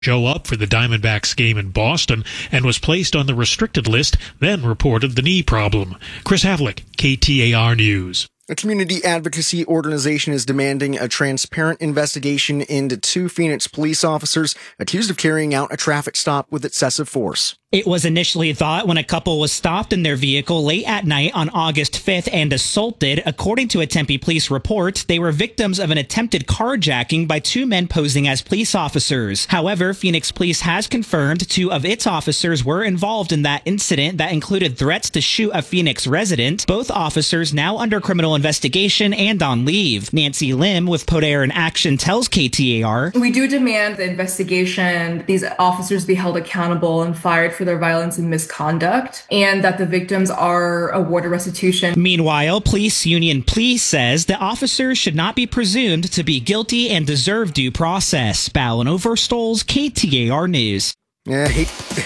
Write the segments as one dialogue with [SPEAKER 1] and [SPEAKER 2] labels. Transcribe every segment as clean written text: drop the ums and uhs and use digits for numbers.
[SPEAKER 1] show up for the Diamondbacks game in Boston and was placed on the restricted list, then reported the knee problem. Chris Havlick, KTAR News.
[SPEAKER 2] A community advocacy organization is demanding a transparent investigation into 2 Phoenix police officers accused of carrying out a traffic stop with excessive force.
[SPEAKER 3] It was initially thought when a couple was stopped in their vehicle late at night on August 5th and assaulted. According to a Tempe police report, they were victims of an attempted carjacking by 2 men posing as police officers. However, Phoenix Police has confirmed 2 of its officers were involved in that incident that included threats to shoot a Phoenix resident. Both officers now under criminal investigation and on leave. Nancy Lim with Poder in Action tells KTAR,
[SPEAKER 4] "We do demand the investigation, these officers be held accountable and fired for their violence and misconduct, and that the victims are awarded restitution."
[SPEAKER 3] Meanwhile, Police Union Police says the officers should not be presumed to be guilty and deserve due process. Ballin Overstoles, KTAR News.
[SPEAKER 2] Yeah,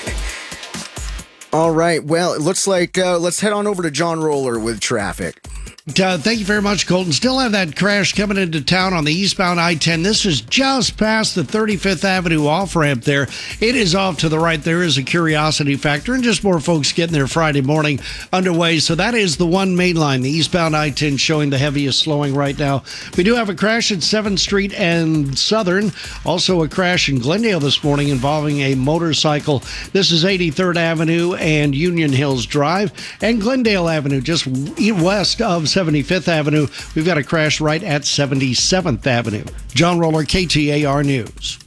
[SPEAKER 2] All right, well, it looks like let's head on over to John Roller with traffic.
[SPEAKER 5] Thank you very much, Colton. Still have that crash coming into town on the eastbound I-10. This is just past the 35th Avenue off-ramp there. It is off to the right. There is a curiosity factor and just more folks getting their Friday morning underway. So that is the one main line, the eastbound I-10 showing the heaviest slowing right now. We do have a crash at 7th Street and Southern. Also a crash in Glendale this morning involving a motorcycle. This is 83rd Avenue and Union Hills Drive and Glendale Avenue just west of 75th Avenue. We've got a crash right at 77th Avenue. John Roller, KTAR News.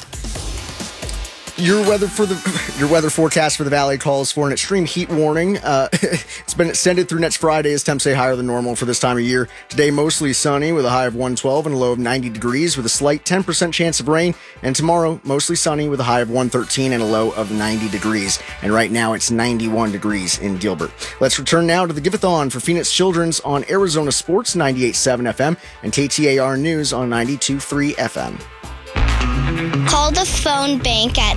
[SPEAKER 2] Your weather forecast for the Valley calls for an extreme heat warning. It's been extended through next Friday as temps stay higher than normal for this time of year. Today, mostly sunny with a high of 112 and a low of 90 degrees with a slight 10% chance of rain. And tomorrow, mostly sunny with a high of 113 and a low of 90 degrees. And right now, it's 91 degrees in Gilbert. Let's return now to the Give-a-thon for Phoenix Children's on Arizona Sports 98.7 FM and KTAR News on 92.3 FM.
[SPEAKER 6] Call the phone bank at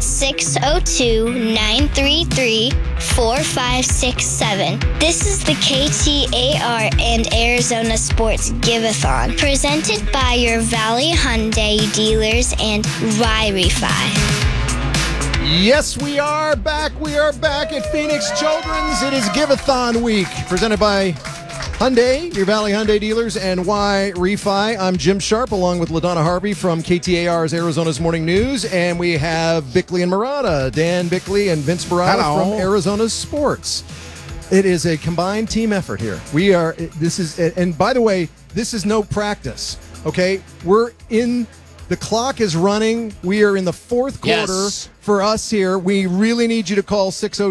[SPEAKER 6] 602-933-4567. This is the KTAR and Arizona Sports Give-a-thon, presented by your Valley Hyundai dealers and Ry-Refi.
[SPEAKER 7] Yes, we are back. We are back at Phoenix Children's. It is Give-a-thon week, presented by Hyundai, your Valley Hyundai dealers, and Ry-Refi. I'm Jim Sharp, along with LaDonna Harvey from KTAR's Arizona's Morning News, and we have Bickley and Murata, Dan Bickley and Vince Murata from Arizona's Sports. It is a combined team effort here. And by the way, this is no practice, okay? The clock is running. We are in the fourth quarter for us here. We really need you to call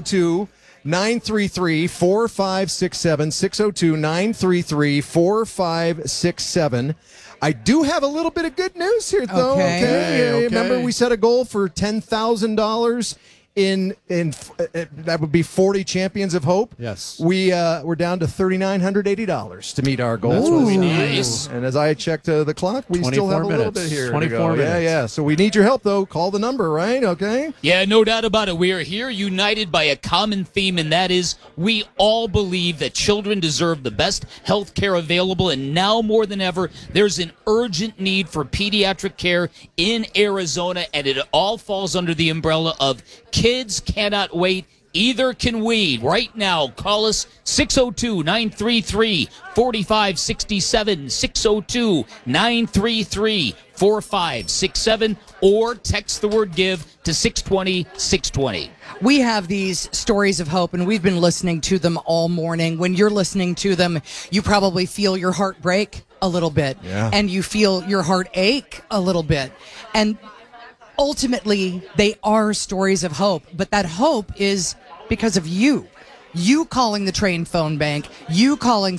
[SPEAKER 7] 602-933-4567, 602-933-4567. I do have a little bit of good news here, though. Okay. Remember, we set a goal for $10,000 in that would be 40 Champions of Hope. Yes. We're down to $3,980 to meet our goal.
[SPEAKER 8] That's really nice.
[SPEAKER 7] And as I checked the clock, we still have a little bit here.
[SPEAKER 8] 24 minutes.
[SPEAKER 7] Yeah. So we need your help, though. Call the number, right? Okay.
[SPEAKER 8] Yeah, no doubt about it. We are here united by a common theme, and that is we all believe that children deserve the best health care available, and now more than ever, there's an urgent need for pediatric care in Arizona, and it all falls under the umbrella of kids cannot wait. Either can we. Right now, call us 602-933-4567, 602-933-4567, or text the word GIVE to 620-620.
[SPEAKER 9] We have these stories of hope, and we've been listening to them all morning. When you're listening to them, you probably feel your heart break a little bit, and you feel your heart ache a little bit. And ultimately, they are stories of hope, but that hope is because of you. You calling the Train phone bank, you calling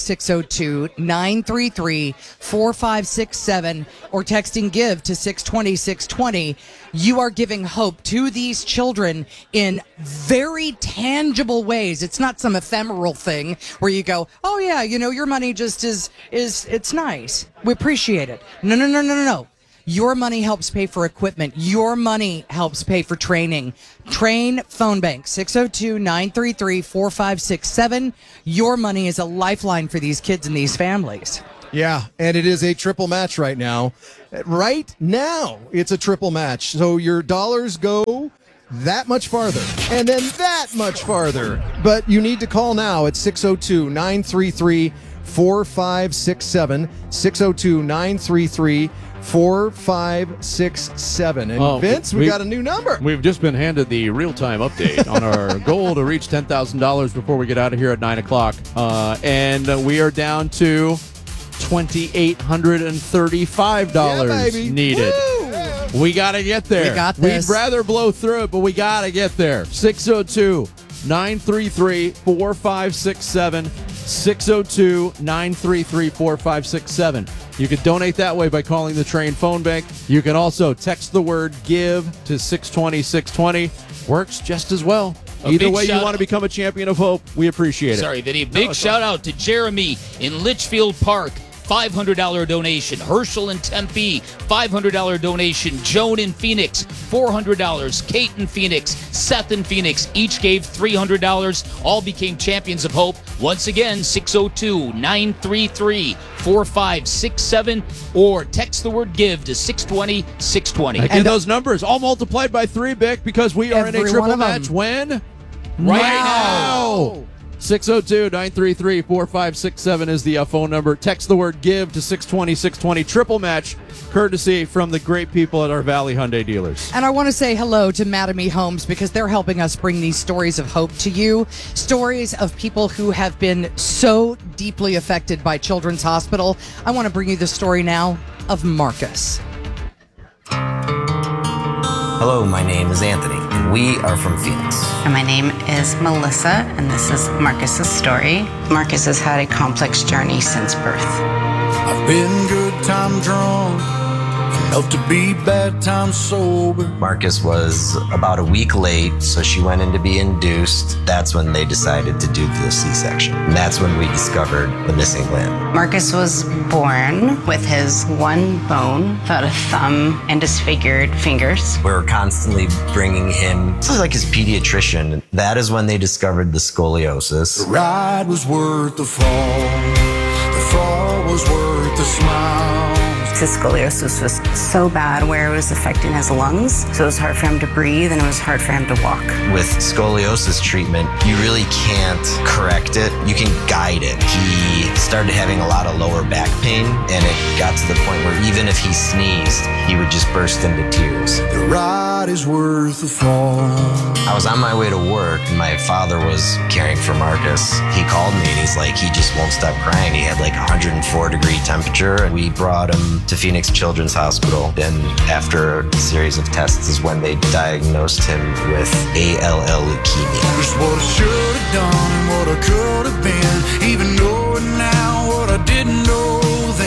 [SPEAKER 9] 602-933-4567, or texting GIVE to 620-620. You are giving hope to these children in very tangible ways. It's not some ephemeral thing where you go, oh yeah, your money just is it's nice. We appreciate it. No. Your money helps pay for equipment. Your money helps pay for training. Train phone bank, 602-933-4567. Your money is a lifeline for these kids and these families.
[SPEAKER 7] Yeah, and it is a triple match right now. Right now, it's a triple match. So your dollars go that much farther and then that much farther. But you need to call now at 602-933-4567. 602-933-4567. And Vince, we got a new number.
[SPEAKER 10] We've just been handed the real-time update on our goal to reach $10,000 before we get out of here at 9 o'clock. And we are down to $2,835 needed. Woo! We got to get there.
[SPEAKER 9] We got this.
[SPEAKER 10] We'd rather blow through it, but we got to get there. 602-933-4567. 602-933-4567. You can donate that way by calling the Train phone bank. You can also text the word GIVE to 620-620. Works just as well. Either way you want to become a champion of hope, we appreciate it.
[SPEAKER 8] Sorry, Vinny. Big shout out to Jeremy in Litchfield Park. $500 donation. Herschel in Tempe, $500 donation. Joan in Phoenix, $400. Kate in Phoenix, Seth in Phoenix, each gave $300. All became champions of hope. Once again, 602-933-4567 or text the word GIVE to 620-620.
[SPEAKER 10] Again, those numbers all multiplied by 3, Bick, because we are in a triple match. When? Right now. 602-933-4567 is the phone number. Text the word GIVE to 620-620. Triple match, courtesy from the great people at our Valley Hyundai dealers.
[SPEAKER 9] And I want to say hello to Mattamy Homes because they're helping us bring these stories of hope to you. Stories of people who have been so deeply affected by Children's Hospital. I want to bring you the story now of Marcus.
[SPEAKER 11] Hello, my name is Anthony, and we are from Phoenix.
[SPEAKER 12] And my name is Melissa, and this is Marcus's story. Marcus has had a complex journey since birth.
[SPEAKER 13] I've been good time drunk, enough to be bad time sober.
[SPEAKER 11] Marcus was about a week late, so she went in to be induced. That's when they decided to do the C-section. And that's when we discovered the missing limb.
[SPEAKER 12] Marcus was born with his one bone, about a thumb, and disfigured fingers.
[SPEAKER 11] We were constantly bringing him to like his pediatrician. That is when they discovered the scoliosis.
[SPEAKER 13] The ride was worth the fall. The fall was worth the smile.
[SPEAKER 12] His scoliosis was so bad where it was affecting his lungs, so it was hard for him to breathe and it was hard for him to walk.
[SPEAKER 11] With scoliosis treatment, you really can't correct it. You can guide it. He started having a lot of lower back pain, and it got to the point where even if he sneezed, he would just burst into tears.
[SPEAKER 13] The ride is worth the fall.
[SPEAKER 11] I was on my way to work, and my father was caring for Marcus. He called me, and he's like, he just won't stop crying. He had like 104-degree temperature, and we brought him to Phoenix Children's Hospital. And after a series of tests is when they diagnosed him with ALL leukemia.
[SPEAKER 13] Just what I should have done and what I could have been, even knowing now what I didn't know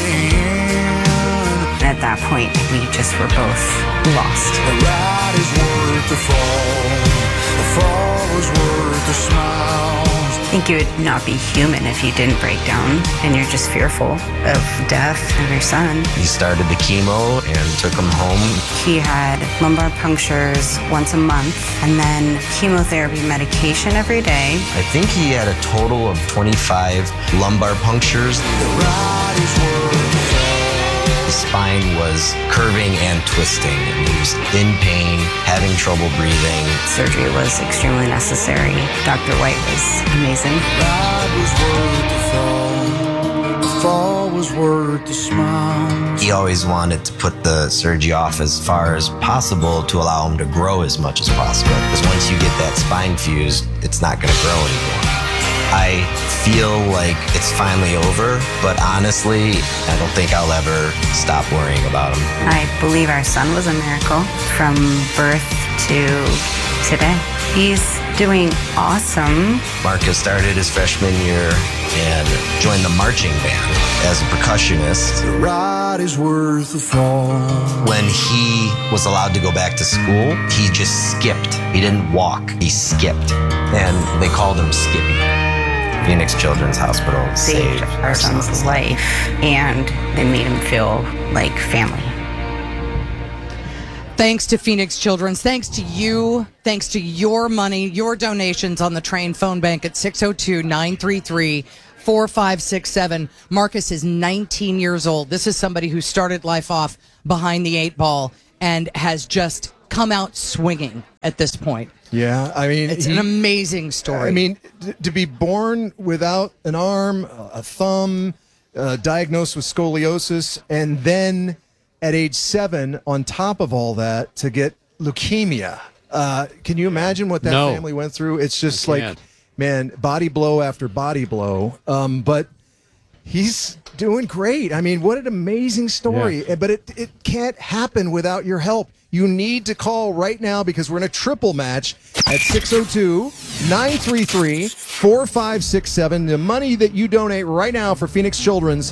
[SPEAKER 13] then.
[SPEAKER 12] At that point, we just were both lost.
[SPEAKER 13] The ride is worth the fall. The fall was worth the smiles.
[SPEAKER 12] I think you would not be human if you didn't break down and you're just fearful of death of your son.
[SPEAKER 11] He started the chemo and took him home.
[SPEAKER 12] He had lumbar punctures once a month and then chemotherapy medication every day.
[SPEAKER 11] I think he had a total of 25 lumbar punctures.
[SPEAKER 13] The ride is worth the fall.
[SPEAKER 11] His spine was curving and twisting, and he was in pain, having trouble breathing.
[SPEAKER 12] Surgery was extremely necessary. Dr. White was amazing.
[SPEAKER 13] The ride was worth the fall. The fall was worth the smiles.
[SPEAKER 11] He always wanted to put the surgery off as far as possible to allow him to grow as much as possible. Because once you get that spine fused, it's not going to grow anymore. I feel like it's finally over, but honestly, I don't think I'll ever stop worrying about him.
[SPEAKER 12] I believe our son was a miracle from birth to today. He's doing awesome.
[SPEAKER 11] Marcus started his freshman year and joined the marching band as a percussionist.
[SPEAKER 13] The ride is worth the fall.
[SPEAKER 11] When he was allowed to go back to school, he just skipped. He didn't walk, he skipped. And they called him Skippy. Phoenix Children's Hospital saved
[SPEAKER 12] our son's life, and they made him feel like family.
[SPEAKER 9] Thanks to Phoenix Children's. Thanks to you. Thanks to your money, your donations on the Train phone bank at 602-933-4567. 4567. Marcus is 19 years old. This is somebody who started life off behind the 8 ball and has just come out swinging at this point.
[SPEAKER 7] Yeah, I mean,
[SPEAKER 9] it's an amazing story.
[SPEAKER 7] I mean, to be born without an arm, a thumb, diagnosed with scoliosis, and then at age 7, on top of all that, to get leukemia. Can you imagine what that family went through? It's just like, man, body blow after body blow. But he's doing great. I mean, what an amazing story. Yeah. But it can't happen without your help. You need to call right now because we're in a triple match at 602-933-4567. The money that you donate right now for Phoenix Children's,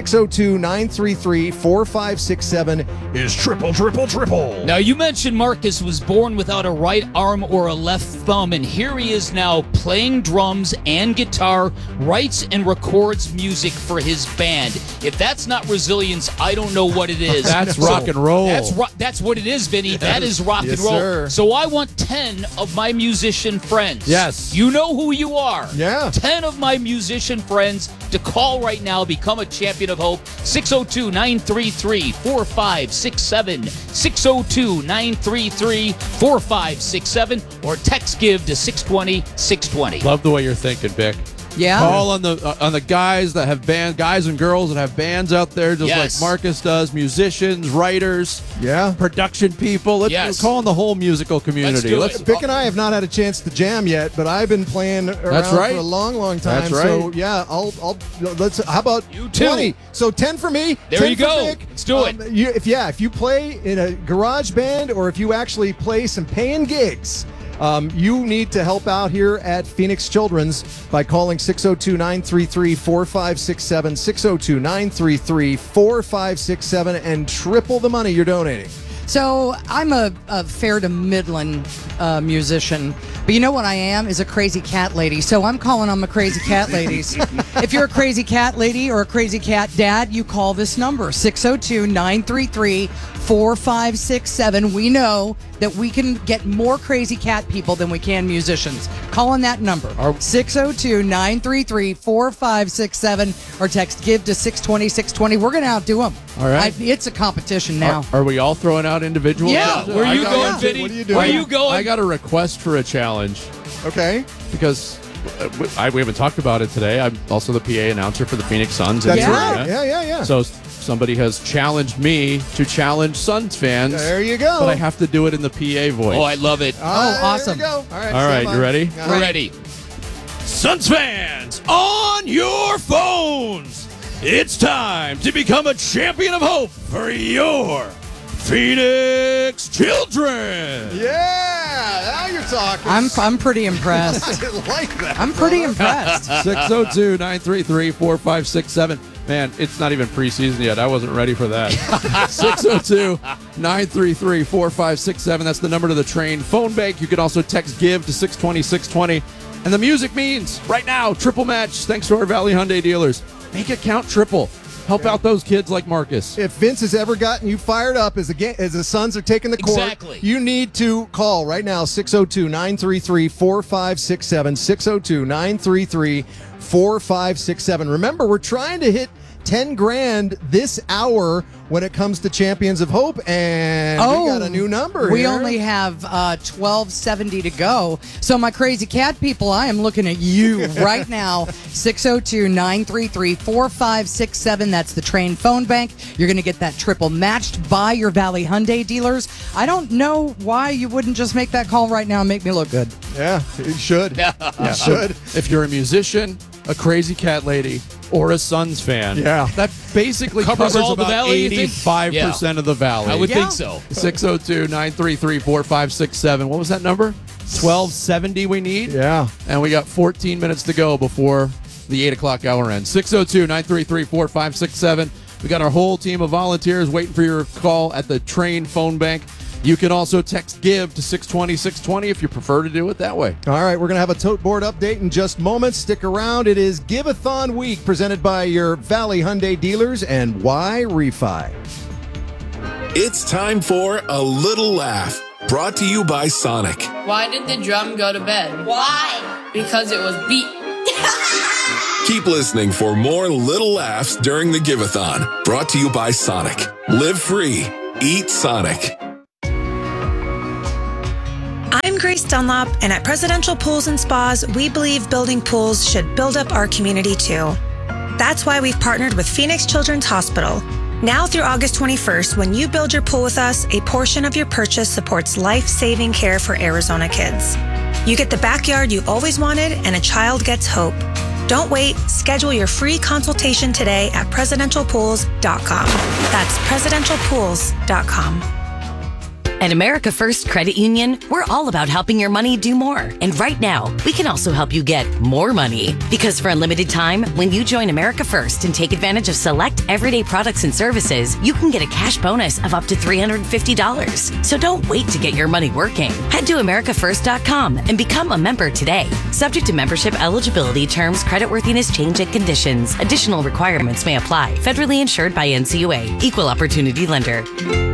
[SPEAKER 7] 602-933-4567, is triple.
[SPEAKER 8] Now, you mentioned Marcus was born without a right arm or a left thumb, and here he is now playing drums and guitar, writes and records music for his band. If that's not resilience, I don't know what it is.
[SPEAKER 10] That's rock and roll.
[SPEAKER 8] That's what it is, Vinny. That is rock and roll.
[SPEAKER 7] Sir.
[SPEAKER 8] So I want 10 of my musician friends.
[SPEAKER 10] Yes.
[SPEAKER 8] You know who you are.
[SPEAKER 7] Yeah.
[SPEAKER 8] 10 of my musician friends to call right now, become a champion of hope. 602-933-4567. 602-933-4567. Or text give to 620-620.
[SPEAKER 10] Love the way you're thinking, Vic.
[SPEAKER 9] Yeah.
[SPEAKER 10] Call on the guys that have guys and girls that have bands out there, just like Marcus does, musicians, writers, production people. Let's call on the whole musical community.
[SPEAKER 7] Vic and I have not had a chance to jam yet, but I've been playing around for a long time.
[SPEAKER 10] That's right.
[SPEAKER 7] So yeah, let's. How about
[SPEAKER 8] you
[SPEAKER 7] 20? So 10 for me.
[SPEAKER 8] There
[SPEAKER 7] 10
[SPEAKER 8] you
[SPEAKER 7] for
[SPEAKER 8] go.
[SPEAKER 7] Vic.
[SPEAKER 8] Let's do it.
[SPEAKER 7] If you play in a garage band or if you actually play some paying gigs. You need to help out here at Phoenix Children's by calling 602-933-4567, 602-933-4567, and triple the money you're donating.
[SPEAKER 9] So I'm a fair to midland musician, but you know what I am is a crazy cat lady. So I'm calling on my crazy cat ladies. If you're a crazy cat lady or a crazy cat dad, you call this number, 602-933-4567. We know that we can get more crazy cat people than we can musicians. Call on that number, 602-933-4567, or text give to 620-620. We're going to outdo them.
[SPEAKER 10] All right.
[SPEAKER 9] It's a competition now.
[SPEAKER 10] Are we all throwing out individual?
[SPEAKER 9] Yeah.
[SPEAKER 8] Where are you going, Vinny?
[SPEAKER 7] What are you doing?
[SPEAKER 8] Where are you going?
[SPEAKER 10] I got a request for a challenge.
[SPEAKER 7] Okay.
[SPEAKER 10] Because we haven't talked about it today. I'm also the PA announcer for the Phoenix Suns.
[SPEAKER 7] That's right. Yeah.
[SPEAKER 10] So somebody has challenged me to challenge Suns fans.
[SPEAKER 7] There you go.
[SPEAKER 10] But I have to do it in the PA voice.
[SPEAKER 8] Oh, I love it.
[SPEAKER 9] Awesome.
[SPEAKER 7] There we go.
[SPEAKER 10] All right, you ready?
[SPEAKER 8] We're ready.
[SPEAKER 10] Suns fans, on your phones, it's time to become a champion of hope for your Phoenix Children.
[SPEAKER 7] Yeah, now you're talking.
[SPEAKER 9] I'm pretty impressed.
[SPEAKER 7] I like that.
[SPEAKER 9] I'm pretty impressed.
[SPEAKER 10] 602-933-4567. Man, it's not even preseason yet. I wasn't ready for that. 602-933-4567. That's the number to the Train phone bank. You can also text give to 620-620. And the music means right now, triple match. Thanks to our Valley Hyundai dealers. Make it count triple. Help out those kids like Marcus.
[SPEAKER 7] If Vince has ever gotten you fired up as the Suns are taking the court, you need to call right now, 602-933-4567, 602-933-4567. Remember, we're trying to hit 10 grand this hour when it comes to Champions of Hope, and we got a new number
[SPEAKER 9] We
[SPEAKER 7] here.
[SPEAKER 9] only have 1270 to go. So my crazy cat people, I am looking at you right now. 602-933-4567. That's the Train phone bank. You're going to get that triple matched by your Valley Hyundai dealers. I don't know why you wouldn't just make that call right now and make me look good.
[SPEAKER 7] Yeah, you should. You should.
[SPEAKER 10] If you're a musician, a crazy cat lady, or a Suns fan, that basically covers
[SPEAKER 8] all the
[SPEAKER 10] about
[SPEAKER 8] Valley, you think?
[SPEAKER 10] 85% of the Valley.
[SPEAKER 8] I would think so.
[SPEAKER 10] 602-933-4567. What was that number? 1270 we need?
[SPEAKER 7] Yeah.
[SPEAKER 10] And we got 14 minutes to go before the 8 o'clock hour ends. 602-933-4567. We got our whole team of volunteers waiting for your call at the Train phone bank. You can also text give to 620-620 if you prefer to do it that way.
[SPEAKER 7] All right, we're going to have a tote board update in just moments. Stick around. It is Give-a-thon week presented by your Valley Hyundai dealers and Y Refi.
[SPEAKER 14] It's time for A Little Laugh, brought to you by Sonic.
[SPEAKER 15] Why did the drum go to bed?
[SPEAKER 16] Why?
[SPEAKER 15] Because it was beat.
[SPEAKER 14] Keep listening for more little laughs during the Give-a-thon. Brought to you by Sonic. Live free. Eat Sonic.
[SPEAKER 15] I'm Grace Dunlop, and at Presidential Pools and Spas, we believe building pools should build up our community too. That's why we've partnered with Phoenix Children's Hospital. Now through August 21st, when you build your pool with us, a portion of your purchase supports life-saving care for Arizona kids. You get the backyard you always wanted, and a child gets hope. Don't wait. Schedule your free consultation today at presidentialpools.com. That's presidentialpools.com.
[SPEAKER 16] At America First Credit Union, we're all about helping your money do more. And right now, we can also help you get more money. Because for a limited time, when you join America First and take advantage of select everyday products and services, you can get a cash bonus of up to $350. So don't wait to get your money working. Head to AmericaFirst.com and become a member today. Subject to membership eligibility, terms, creditworthiness, change, and conditions. Additional requirements may apply. Federally insured by NCUA. Equal Opportunity Lender.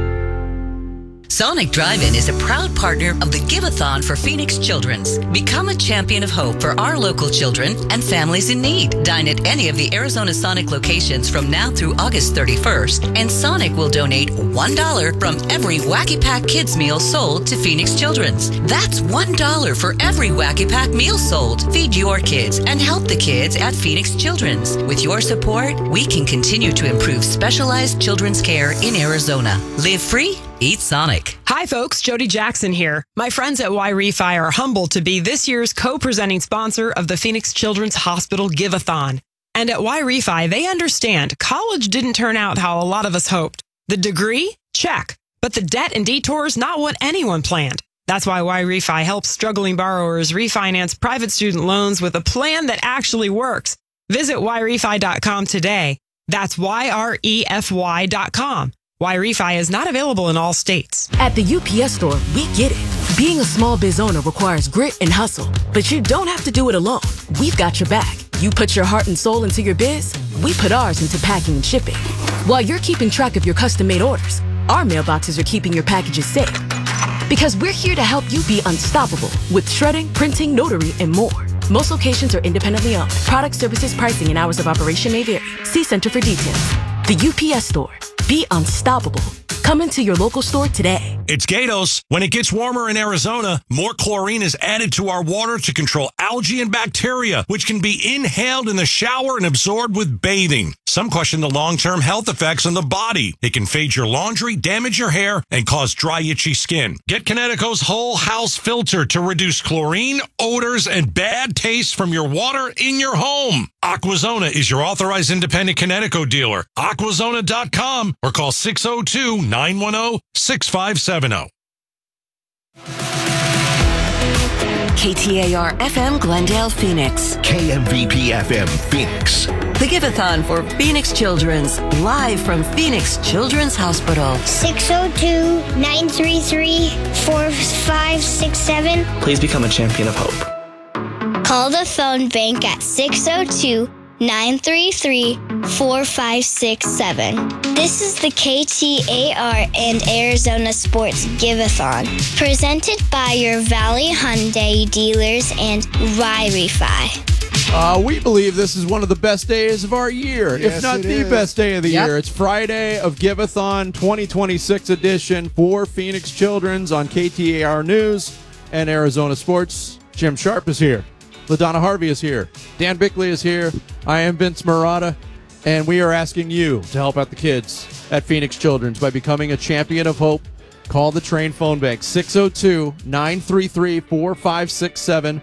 [SPEAKER 17] Sonic Drive-In is a proud partner of the Give-a-thon for Phoenix Children's. Become a champion of hope for our local children and families in need. Dine at any of the Arizona Sonic locations from now through August 31st, and Sonic will donate $1 from every Wacky Pack Kids meal sold to Phoenix Children's. That's $1 for every Wacky Pack meal sold. Feed your kids and help the kids at Phoenix Children's. With your support, we can continue to improve specialized children's care in Arizona. Live free, eat Sonic.
[SPEAKER 18] Hi folks, Jody Jackson here. My friends at YRefi are humbled to be this year's co-presenting sponsor of the Phoenix Children's Hospital Give-a-thon. And at YRefi, they understand college didn't turn out how a lot of us hoped. The degree? Check. But the debt and detours, not what anyone planned. That's why YRefi helps struggling borrowers refinance private student loans with a plan that actually works. Visit YRefi.com today. That's YREFY.com. YRefi is not available in all states.
[SPEAKER 19] At the UPS store, we get it. Being a small biz owner requires grit and hustle, but you don't have to do it alone. We've got your back. You put your heart and soul into your biz, we put ours into packing and shipping. While you're keeping track of your custom-made orders, our mailboxes are keeping your packages safe. Because we're here to help you be unstoppable with shredding, printing, notary, and more. Most locations are independently owned. Product, services, pricing, and hours of operation may vary. See Center for details. The UPS store. Be unstoppable. Come into your local store today.
[SPEAKER 20] It's Gatos. When it gets warmer in Arizona, more chlorine is added to our water to control algae and bacteria, which can be inhaled in the shower and absorbed with bathing. Some question the long-term health effects on the body. It can fade your laundry, damage your hair, and cause dry, itchy skin. Get Kinetico's whole house filter to reduce chlorine, odors, and bad taste from your water in your home. Aquazona is your authorized independent Kinetico dealer. Aquazona.com or call 602-910-6570.
[SPEAKER 16] KTAR FM Glendale, Phoenix.
[SPEAKER 21] KMVP FM Phoenix.
[SPEAKER 16] The Give-a-thon for Phoenix Children's, live from Phoenix Children's Hospital.
[SPEAKER 6] 602-933-4567.
[SPEAKER 22] Please become a champion of hope.
[SPEAKER 6] Call the phone bank at 602-933-4567. This is the KTAR and Arizona Sports Give-a-thon, presented by your Valley Hyundai dealers and YRefi.
[SPEAKER 10] We believe this is one of the best days of our year,
[SPEAKER 7] Yes,
[SPEAKER 10] if not
[SPEAKER 7] it
[SPEAKER 10] the
[SPEAKER 7] is.
[SPEAKER 10] best day of the
[SPEAKER 7] Yep.
[SPEAKER 10] year. It's Friday of Give-a-thon 2026 edition for Phoenix Children's on KTAR News and Arizona Sports. Jim Sharp is here. LaDonna Harvey is here. Dan Bickley is here. I am Vince Marotta, and we are asking you to help out the kids at Phoenix Children's by becoming a champion of hope. Call the Train phone bank, 602-933-4567,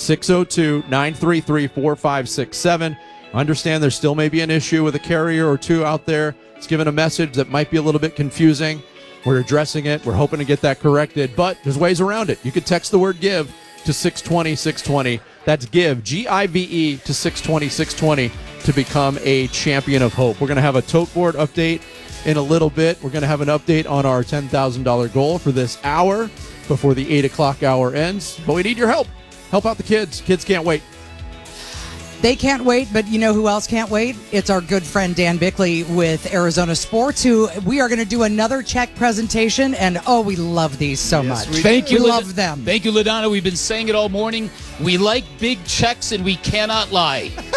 [SPEAKER 10] 602-933-4567. Understand there still may be an issue with a carrier or two out there. It's given a message that might be a little bit confusing. We're addressing it. We're hoping to get that corrected, but there's ways around it. You could text the word GIVE to 620-620. That's GIVE, G-I-V-E, to 620-620 to become a champion of hope. We're going to have a tote board update in a little bit. We're going to have an update on our $10,000 goal for this hour before the 8 o'clock hour ends. But we need your help. Help out the kids. Kids can't wait.
[SPEAKER 9] They can't wait, but you know who else can't wait? It's our good friend Dan Bickley with Arizona Sports, who we are going to do another check presentation, and we love these so much.
[SPEAKER 8] Thank you.
[SPEAKER 9] We love them.
[SPEAKER 8] Thank you, LaDonna. We've been saying it all morning. We like big checks, and we cannot lie.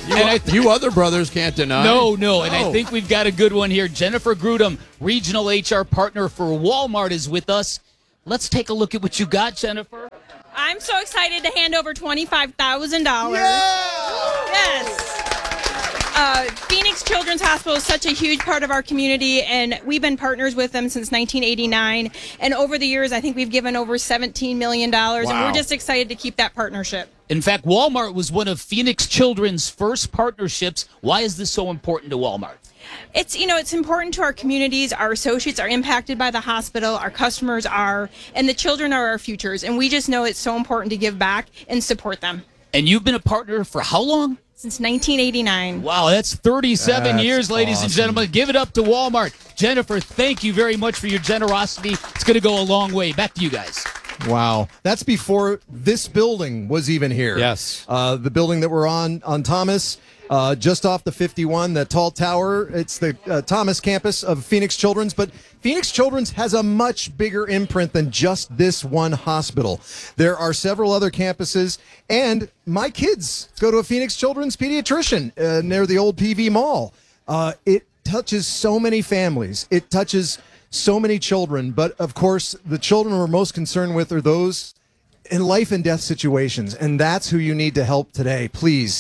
[SPEAKER 10] You other brothers can't deny.
[SPEAKER 8] No, and I think we've got a good one here. Jennifer Grudem, regional HR partner for Walmart, is with us. Let's take a look at what you got, Jennifer.
[SPEAKER 1] I'm so excited to hand over $25,000. Yes. Phoenix Children's Hospital is such a huge part of our community, and we've been partners with them since 1989. And over the years, I think we've given over $17 million, and we're just excited to keep that partnership.
[SPEAKER 8] In fact, Walmart was one of Phoenix Children's first partnerships. Why is this so important to Walmart?
[SPEAKER 1] It's important to our communities. Our associates are impacted by the hospital. Our customers are, and the children are our futures. And we just know it's so important to give back and support them.
[SPEAKER 8] And you've been a partner for how long?
[SPEAKER 1] Since 1989.
[SPEAKER 8] Wow, that's 37 years, ladies and gentlemen. Give it up to Walmart. Jennifer, thank you very much for your generosity. It's going to go a long way. Back to you guys.
[SPEAKER 7] Wow. That's before this building was even here.
[SPEAKER 10] Yes.
[SPEAKER 7] The building that we're on Thomas, just off the 51, the tall tower. It's the Thomas campus of Phoenix Children's. But Phoenix Children's has a much bigger imprint than just this one hospital. There are several other campuses. And my kids go to a Phoenix Children's pediatrician near the old PV Mall. It touches so many families. It touches so many children, but of course, the children we're most concerned with are those in life and death situations, and that's who you need to help today. Please,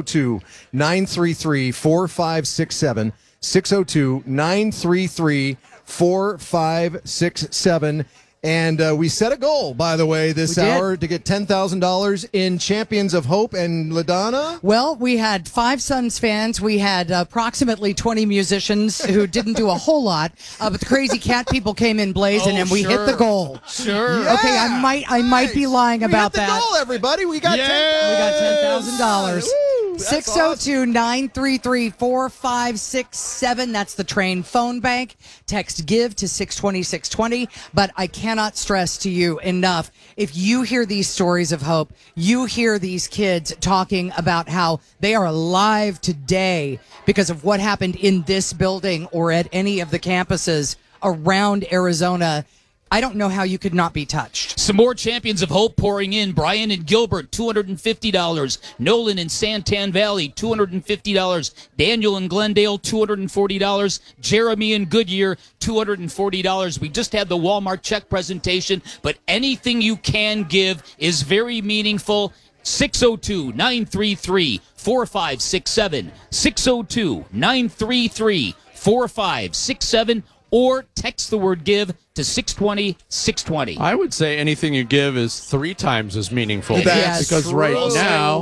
[SPEAKER 7] 602-933-4567, 602-933-4567. And we set a goal, by the way, this hour to get $10,000 in Champions of Hope. And LaDonna?
[SPEAKER 9] Well, we had 5 Suns fans. We had approximately 20 musicians who didn't do a whole lot. But the Crazy Cat people came in blazing, and we hit the goal.
[SPEAKER 8] Sure.
[SPEAKER 7] Yeah.
[SPEAKER 9] Okay, I might be lying about that.
[SPEAKER 7] We hit the goal, everybody. We got
[SPEAKER 9] $10,000.
[SPEAKER 7] That's
[SPEAKER 9] 602-933-4567. That's the Train phone bank. Text GIVE to 620-620. But I cannot stress to you enough, if you hear these stories of hope, you hear these kids talking about how they are alive today because of what happened in this building or at any of the campuses around Arizona, I don't know how you could not be touched.
[SPEAKER 8] Some more Champions of Hope pouring in. Brian and Gilbert, $250. Nolan in Santan Valley, $250. Daniel in Glendale, $240. Jeremy in Goodyear, $240. We just had the Walmart check presentation, but anything you can give is very meaningful. 602-933-4567. 602-933-4567. Or text the word GIVE to 620-620.
[SPEAKER 10] I would say anything you give is 3 times as meaningful.
[SPEAKER 7] That's
[SPEAKER 10] because
[SPEAKER 7] true.
[SPEAKER 10] right now,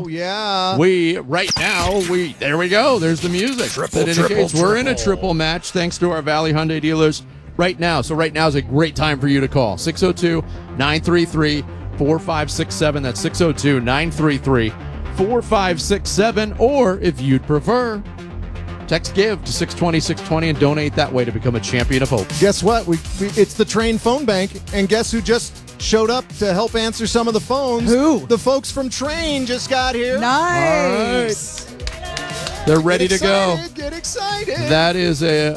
[SPEAKER 10] there we go. There's the music. That indicates we're in a triple match thanks to our Valley Hyundai dealers right now. So right now is a great time for you to call. 602-933-4567. That's 602-933-4567. Or if you'd prefer, text GIVE to 620-620 and donate that way to become a Champion of Hope.
[SPEAKER 7] Guess what? It's the Train phone bank, and guess who just showed up to help answer some of the phones?
[SPEAKER 9] Who?
[SPEAKER 7] The folks from Train just got here.
[SPEAKER 9] Nice.
[SPEAKER 7] All right.
[SPEAKER 10] They're ready to go.
[SPEAKER 7] Get excited.
[SPEAKER 10] That is they're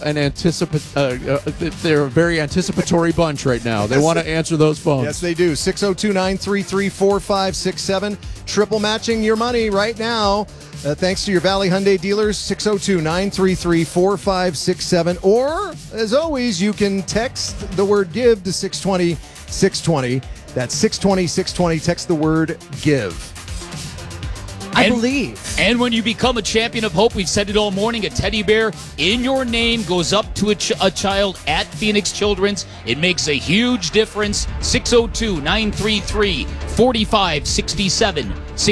[SPEAKER 10] a very anticipatory bunch right now. They want to answer those phones.
[SPEAKER 7] Yes, they do. 602-933-4567. Triple matching your money right now. Thanks to your Valley Hyundai dealers, 602-933-4567. Or, as always, you can text the word GIVE to 620-620. That's 620-620. Text the word GIVE.
[SPEAKER 9] I believe.
[SPEAKER 8] And when you become a Champion of Hope, we've said it all morning, a teddy bear in your name goes up to a child at Phoenix Children's. It makes a huge difference. 602-933-4567.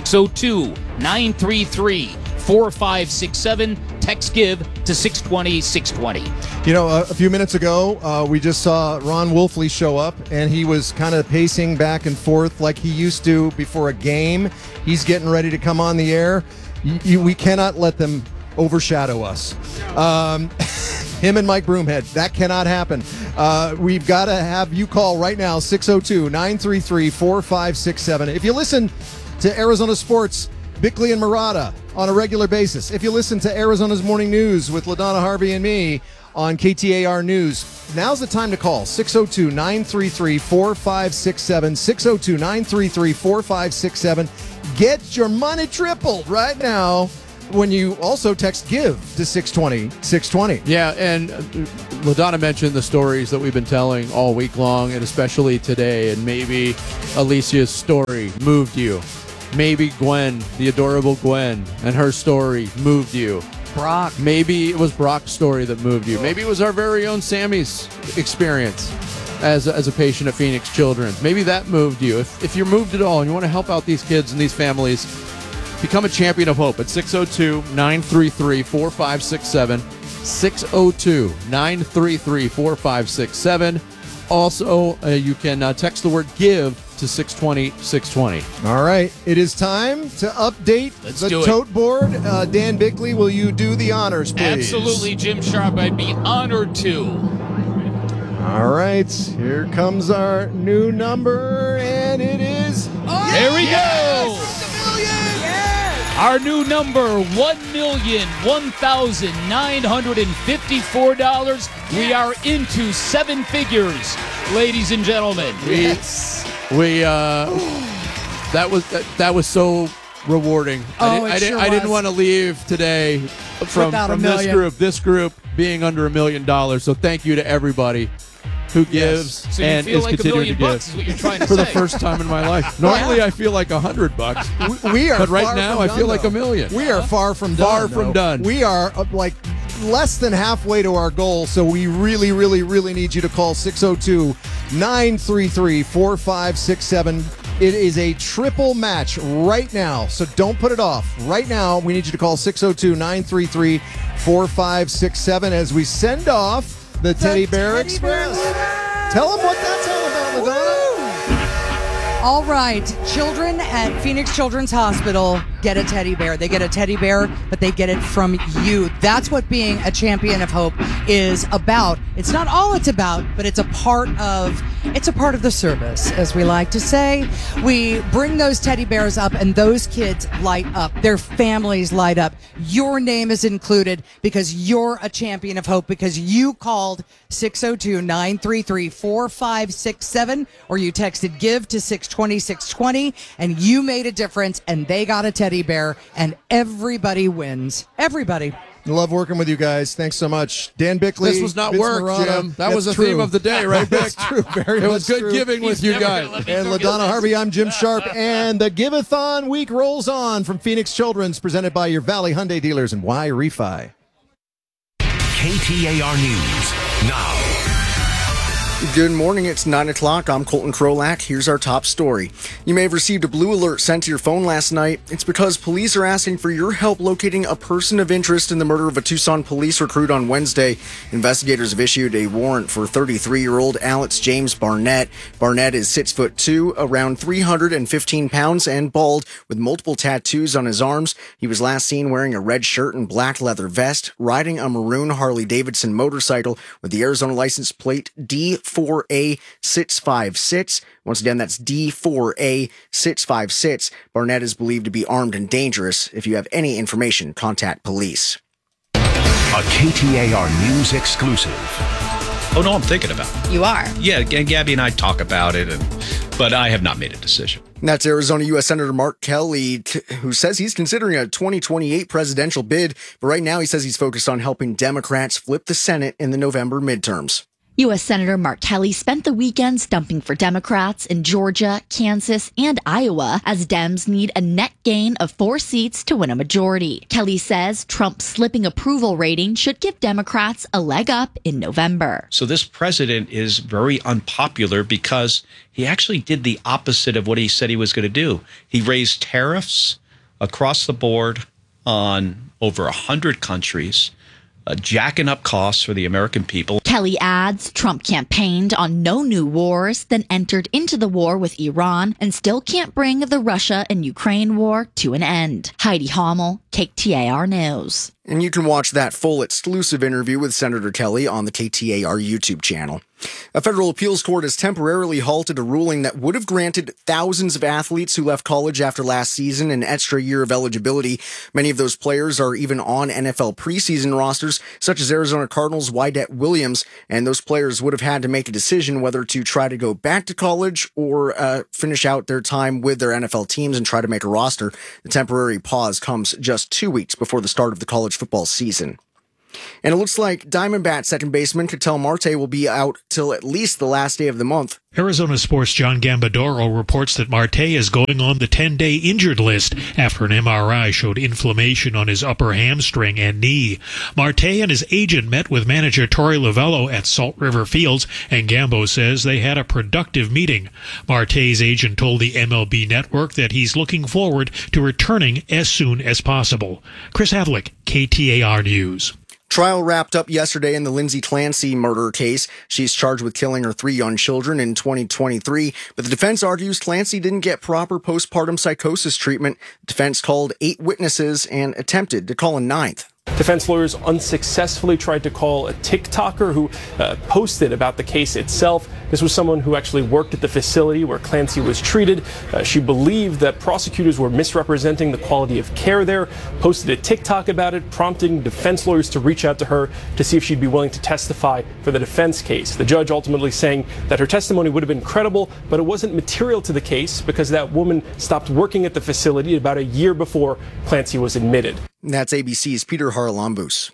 [SPEAKER 8] 602-933-4567. Text GIVE to 620-620.
[SPEAKER 7] You know, a few minutes ago, we just saw Ron Wolfley show up, and he was kind of pacing back and forth like he used to before a game. He's getting ready to come on the air. We cannot let them overshadow us. Him and Mike Broomhead. That cannot happen. We've got to have you call right now, 602-933-4567. If you listen to Arizona Sports, Bickley and Murata on a regular basis, if you listen to Arizona's Morning News with LaDonna Harvey and me on KTAR News, now's the time to call, 602-933-4567, 602-933-4567. Get your money tripled right now when you also text GIVE to 620-620.
[SPEAKER 10] Yeah, and LaDonna mentioned the stories that we've been telling all week long, and especially today, and maybe Alicia's story moved you. Maybe Gwen, the adorable Gwen, and her story moved you.
[SPEAKER 9] Brock.
[SPEAKER 10] Maybe it was Brock's story that moved you. Maybe it was our very own Sammy's experience as a patient at Phoenix Children's. Maybe that moved you. If you're moved at all and you want to help out these kids and these families, become a champion of hope at 602-933-4567. 602-933-4567. Also, you can text the word GIVE to 620-620.
[SPEAKER 7] All right. It is time to update the tote board. Dan Bickley, will you do the honors, please?
[SPEAKER 8] Absolutely, Jim Sharp. I'd be honored to.
[SPEAKER 7] All right. Here comes our new number, and it is...
[SPEAKER 8] There we go! Our new number, $1,001,954. We are into seven figures, ladies and gentlemen.
[SPEAKER 10] That was so rewarding. I didn't want to leave today from this group being under $1 million. So thank you to everybody who gives
[SPEAKER 8] So you
[SPEAKER 10] and
[SPEAKER 8] feel
[SPEAKER 10] is
[SPEAKER 8] like
[SPEAKER 10] continuing to
[SPEAKER 8] $1 million
[SPEAKER 10] give
[SPEAKER 8] is what you're trying to
[SPEAKER 10] for the
[SPEAKER 8] say.
[SPEAKER 10] first time in my life. Normally I feel like $100.
[SPEAKER 7] We are
[SPEAKER 10] but right
[SPEAKER 7] far
[SPEAKER 10] now
[SPEAKER 7] from
[SPEAKER 10] I
[SPEAKER 7] done,
[SPEAKER 10] feel like
[SPEAKER 7] though.
[SPEAKER 10] $1 million.
[SPEAKER 7] We are far from done.
[SPEAKER 10] Far from done.
[SPEAKER 7] We are like less than halfway to our goal, so we really, really, really need you to call 602-933-4567. It is a triple match right now, so don't put it off. Right now, we need you to call 602-933-4567 as we send off the Teddy Bear Express. Tell them what that's all about, LaDonna.
[SPEAKER 9] All right, children at Phoenix Children's Hospital get a teddy bear. They get a teddy bear, but they get it from you. That's what being a champion of hope is about. It's not all it's about, but it's a part of the service, as we like to say. We bring those teddy bears up, and those kids light up. Their families light up. Your name is included because you're a champion of hope, because you called 602-933-4567, or you texted GIVE to 620-620, and you made a difference, and they got a teddy bear, and everybody wins. Everybody.
[SPEAKER 7] Love working with you guys. Thanks so much. Dan Bickley.
[SPEAKER 10] This was not
[SPEAKER 7] Vince
[SPEAKER 10] work,
[SPEAKER 7] Marotta.
[SPEAKER 10] Jim. That
[SPEAKER 7] That's
[SPEAKER 10] was the
[SPEAKER 7] true.
[SPEAKER 10] theme of the day, right, Vic?
[SPEAKER 7] That's true. Very
[SPEAKER 10] It
[SPEAKER 7] much
[SPEAKER 10] was good
[SPEAKER 7] true.
[SPEAKER 10] giving with you guys.
[SPEAKER 7] And LaDonna Harvey, I'm Jim Sharp. And the Give-a-thon week rolls on from Phoenix Children's, presented by your Valley Hyundai dealers and Y Refi.
[SPEAKER 21] KTAR News now.
[SPEAKER 2] Good morning, it's 9 o'clock. I'm Colton Krolak. Here's our top story. You may have received a blue alert sent to your phone last night. It's because police are asking for your help locating a person of interest in the murder of a Tucson police recruit on Wednesday. Investigators have issued a warrant for 33-year-old Alex James Barnett. Barnett is 6'2", around 315 pounds, and bald, with multiple tattoos on his arms. He was last seen wearing a red shirt and black leather vest, riding a maroon Harley-Davidson motorcycle with the Arizona license plate D4A656. Once again, that's D4A656. Barnett is believed to be armed and dangerous. If you have any information, contact police.
[SPEAKER 21] A KTAR News exclusive.
[SPEAKER 4] Oh, no, I'm thinking about it.
[SPEAKER 22] You are?
[SPEAKER 4] Yeah, and Gabby and I talk about it, but I have not made a decision.
[SPEAKER 2] That's Arizona U.S. Senator Mark Kelly, who says he's considering a 2028 presidential bid, but right now he says he's focused on helping Democrats flip the Senate in the November midterms.
[SPEAKER 22] U.S. Senator Mark Kelly spent the weekend stumping for Democrats in Georgia, Kansas, and Iowa as Dems need a net gain of 4 seats to win a majority. Kelly says Trump's slipping approval rating should give Democrats a leg up in November.
[SPEAKER 4] So this president is very unpopular because he actually did the opposite of what he said he was going to do. He raised tariffs across the board on over 100 countries, jacking up costs for the American people.
[SPEAKER 22] Kelly adds Trump campaigned on no new wars, then entered into the war with Iran, and still can't bring the Russia and Ukraine war to an end. Heidi Hommel, KTAR News.
[SPEAKER 2] And you can watch that full exclusive interview with Senator Kelly on the KTAR YouTube channel. A federal appeals court has temporarily halted a ruling that would have granted thousands of athletes who left college after last season an extra year of eligibility. Many of those players are even on NFL preseason rosters, such as Arizona Cardinals' Wydett Williams, and those players would have had to make a decision whether to try to go back to college or finish out their time with their NFL teams and try to make a roster. The temporary pause comes just 2 weeks before the start of the college football season. And it looks like Diamondbacks second baseman Ketel Marte will be out till at least the last day of the month.
[SPEAKER 3] Arizona Sports' John Gambadoro reports that Marte is going on the 10-day injured list after an MRI showed inflammation on his upper hamstring and knee. Marte and his agent met with manager Torey Lovello at Salt River Fields, and Gambo says they had a productive meeting. Marte's agent told the MLB Network that he's looking forward to returning as soon as possible. Chris Havlick, KTAR News.
[SPEAKER 2] Trial wrapped up yesterday in the Lindsay Clancy murder case. She's charged with killing her 3 young children in 2023, but the defense argues Clancy didn't get proper postpartum psychosis treatment. The defense called 8 witnesses and attempted to call a 9th.
[SPEAKER 5] Defense lawyers unsuccessfully tried to call a TikToker who posted about the case itself. This was someone who actually worked at the facility where Clancy was treated. She believed that prosecutors were misrepresenting the quality of care there, posted a TikTok about it, prompting defense lawyers to reach out to her to see if she'd be willing to testify for the defense case. The judge ultimately saying that her testimony would have been credible, but it wasn't material to the case because that woman stopped working at the facility about a year before Clancy was admitted.
[SPEAKER 2] That's ABC's Peter Haralambous.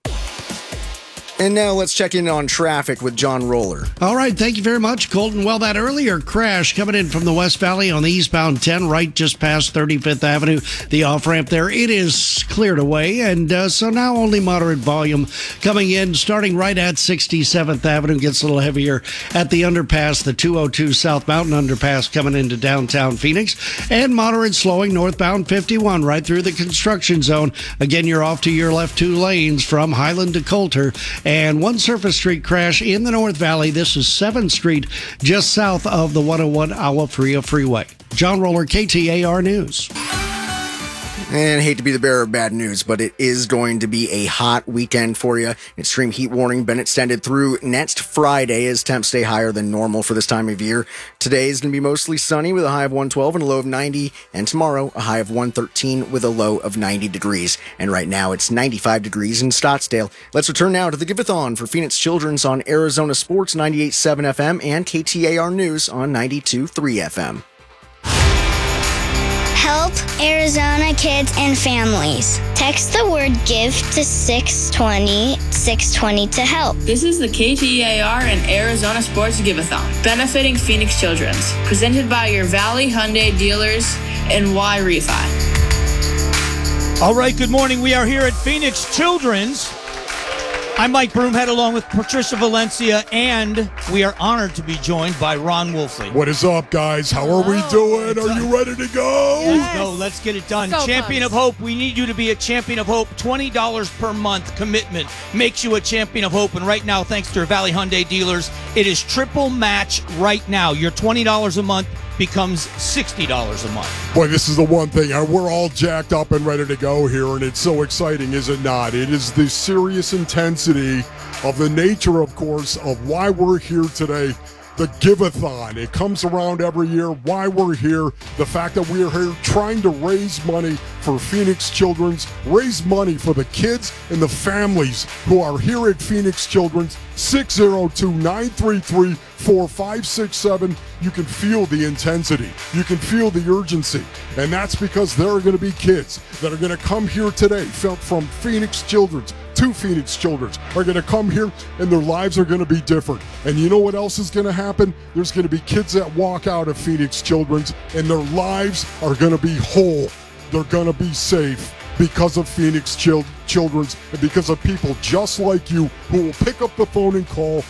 [SPEAKER 2] And now let's check in on traffic with John Roller.
[SPEAKER 23] All right, thank you very much, Colton. Well, that earlier crash coming in from the West Valley on the eastbound 10, right just past 35th Avenue, the off-ramp there, it is cleared away, and so now only moderate volume coming in, starting right at 67th Avenue, gets a little heavier at the underpass, the 202 South Mountain Underpass coming into downtown Phoenix, and moderate slowing northbound 51 right through the construction zone. Again, you're off to your left 2 lanes from Highland to Coulter. And one surface street crash in the North Valley. This is 7th Street, just south of the 101 Agua Fria Freeway. John Roller, KTAR News.
[SPEAKER 2] And I hate to be the bearer of bad news, but it is going to be a hot weekend for you. Extreme heat warning been extended through next Friday as temps stay higher than normal for this time of year. Today is going to be mostly sunny with a high of 112 and a low of 90. And tomorrow, a high of 113 with a low of 90 degrees. And right now, it's 95 degrees in Scottsdale. Let's return now to the Give-a-thon for Phoenix Children's on Arizona Sports 98.7 FM and KTAR News on 92.3 FM.
[SPEAKER 6] Help Arizona kids and families. Text the word GIVE to 620 to help.
[SPEAKER 24] This is the KTAR and Arizona Sports Give-a-thon, benefiting Phoenix Children's, presented by your Valley Hyundai dealers and Y-Refi.
[SPEAKER 25] All right, good morning. We are here at Phoenix Children's. I'm Mike Broomhead along with Patricia Valencia, and we are honored to be joined by Ron Wolfley.
[SPEAKER 26] What is up, guys? How are we doing? Are you ready to go?
[SPEAKER 25] Let's go. Let's get it done.
[SPEAKER 23] So
[SPEAKER 25] Champion of Hope. We need you to be a Champion of Hope. $20 per month commitment makes you a Champion of Hope. And right now, thanks to our Valley Hyundai dealers, it is triple match right now. Your $20 a month becomes $60 a month.
[SPEAKER 26] Boy, this is the one thing. We're all jacked up and ready to go here, and it's so exciting, is it not? It is the serious intensity of the nature, of course, of why we're here today. The Give-a-thon. It comes around every year. Why we're here. The fact that we are here trying to raise money for Phoenix Children's, raise money for the kids and the families who are here at Phoenix Children's. 602-933-4567. You can feel the intensity. You can feel the urgency. And that's because there are going to be kids that are going to come here today from Phoenix Children's to Phoenix Children's, are going to come here and their lives are going to be different. And you know what else is going to happen? There's going to be kids that walk out of Phoenix Children's and their lives are going to be whole. They're going to be safe because of Phoenix Children's and because of people just like you who will pick up the phone and call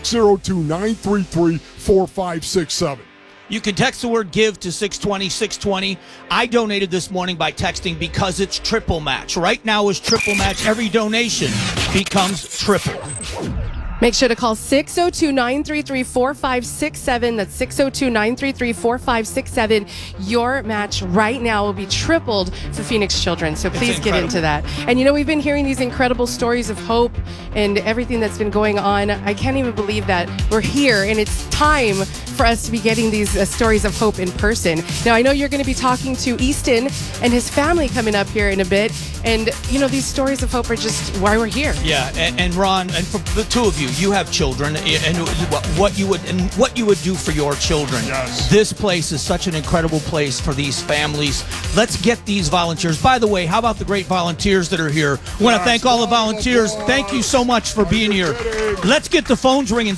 [SPEAKER 26] 602-933-4567.
[SPEAKER 25] You can text the word GIVE to 620. I donated this morning by texting because it's triple match. Right now is triple match. Every donation becomes triple.
[SPEAKER 11] Make sure to call 602-933-4567. That's 602-933-4567. Your match right now will be tripled for Phoenix Children. So please get into that. And you know, we've been hearing these incredible stories of hope and everything that's been going on. I can't even believe that we're here and it's time for us to be getting these stories of hope in person. Now, I know you're going to be talking to Easton and his family coming up here in a bit. And, you know, these stories of hope are just why we're here.
[SPEAKER 25] Yeah, and Ron, and for the two of you, you have children, and what you would do for your children.
[SPEAKER 26] Yes.
[SPEAKER 25] This place is such an incredible place for these families. Let's get these volunteers. By the way, how about the great volunteers that are here? I want to thank all the volunteers. Thank you so much for being here. Let's get the phones ringing.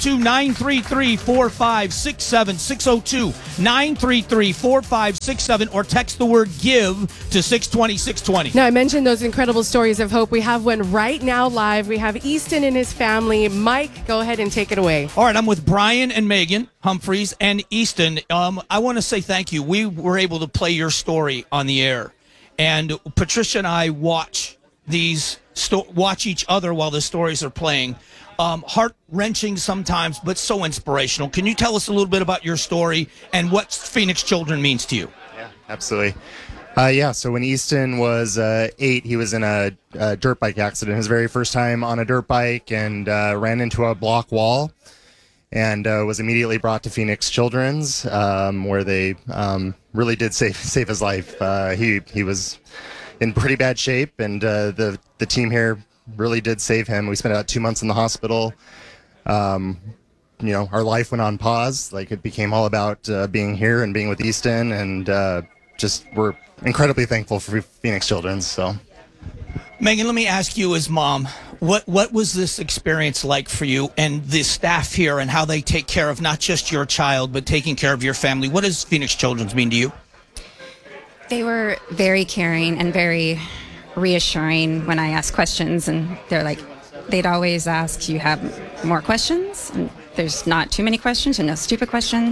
[SPEAKER 25] 602-933-4567. 602-933-4567, or text the word GIVE to 620-620.
[SPEAKER 11] Now, I mentioned those incredible stories of hope. We have one right now live. We have Easton and his family. Mike, go ahead and take it away.
[SPEAKER 25] All right, I'm with Brian and Megan Humphreys and Easton. I want to say thank you. We were able to play your story on the air, and Patricia and I watch each other while the stories are playing. Heart-wrenching sometimes, but so inspirational. Can you tell us a little bit about your story and what Phoenix Children means to you?
[SPEAKER 12] Yeah, absolutely. So when Easton was 8, he was in a dirt bike accident, his very first time on a dirt bike, and ran into a block wall and was immediately brought to Phoenix Children's, where they really did save his life. He was in pretty bad shape, and the team here really did save him. We spent about 2 months in the hospital. Our life went on pause. Like, it became all about being here and being with Easton, and we're incredibly thankful for Phoenix Children's. So,
[SPEAKER 25] Megan, let me ask you as mom, what was this experience like for you and the staff here, and how they take care of not just your child, but taking care of your family? What does Phoenix Children's mean to you?
[SPEAKER 13] They were very caring and very reassuring when I asked questions, and they'd always ask, "Do you have more questions?" And there's not too many questions and no stupid question.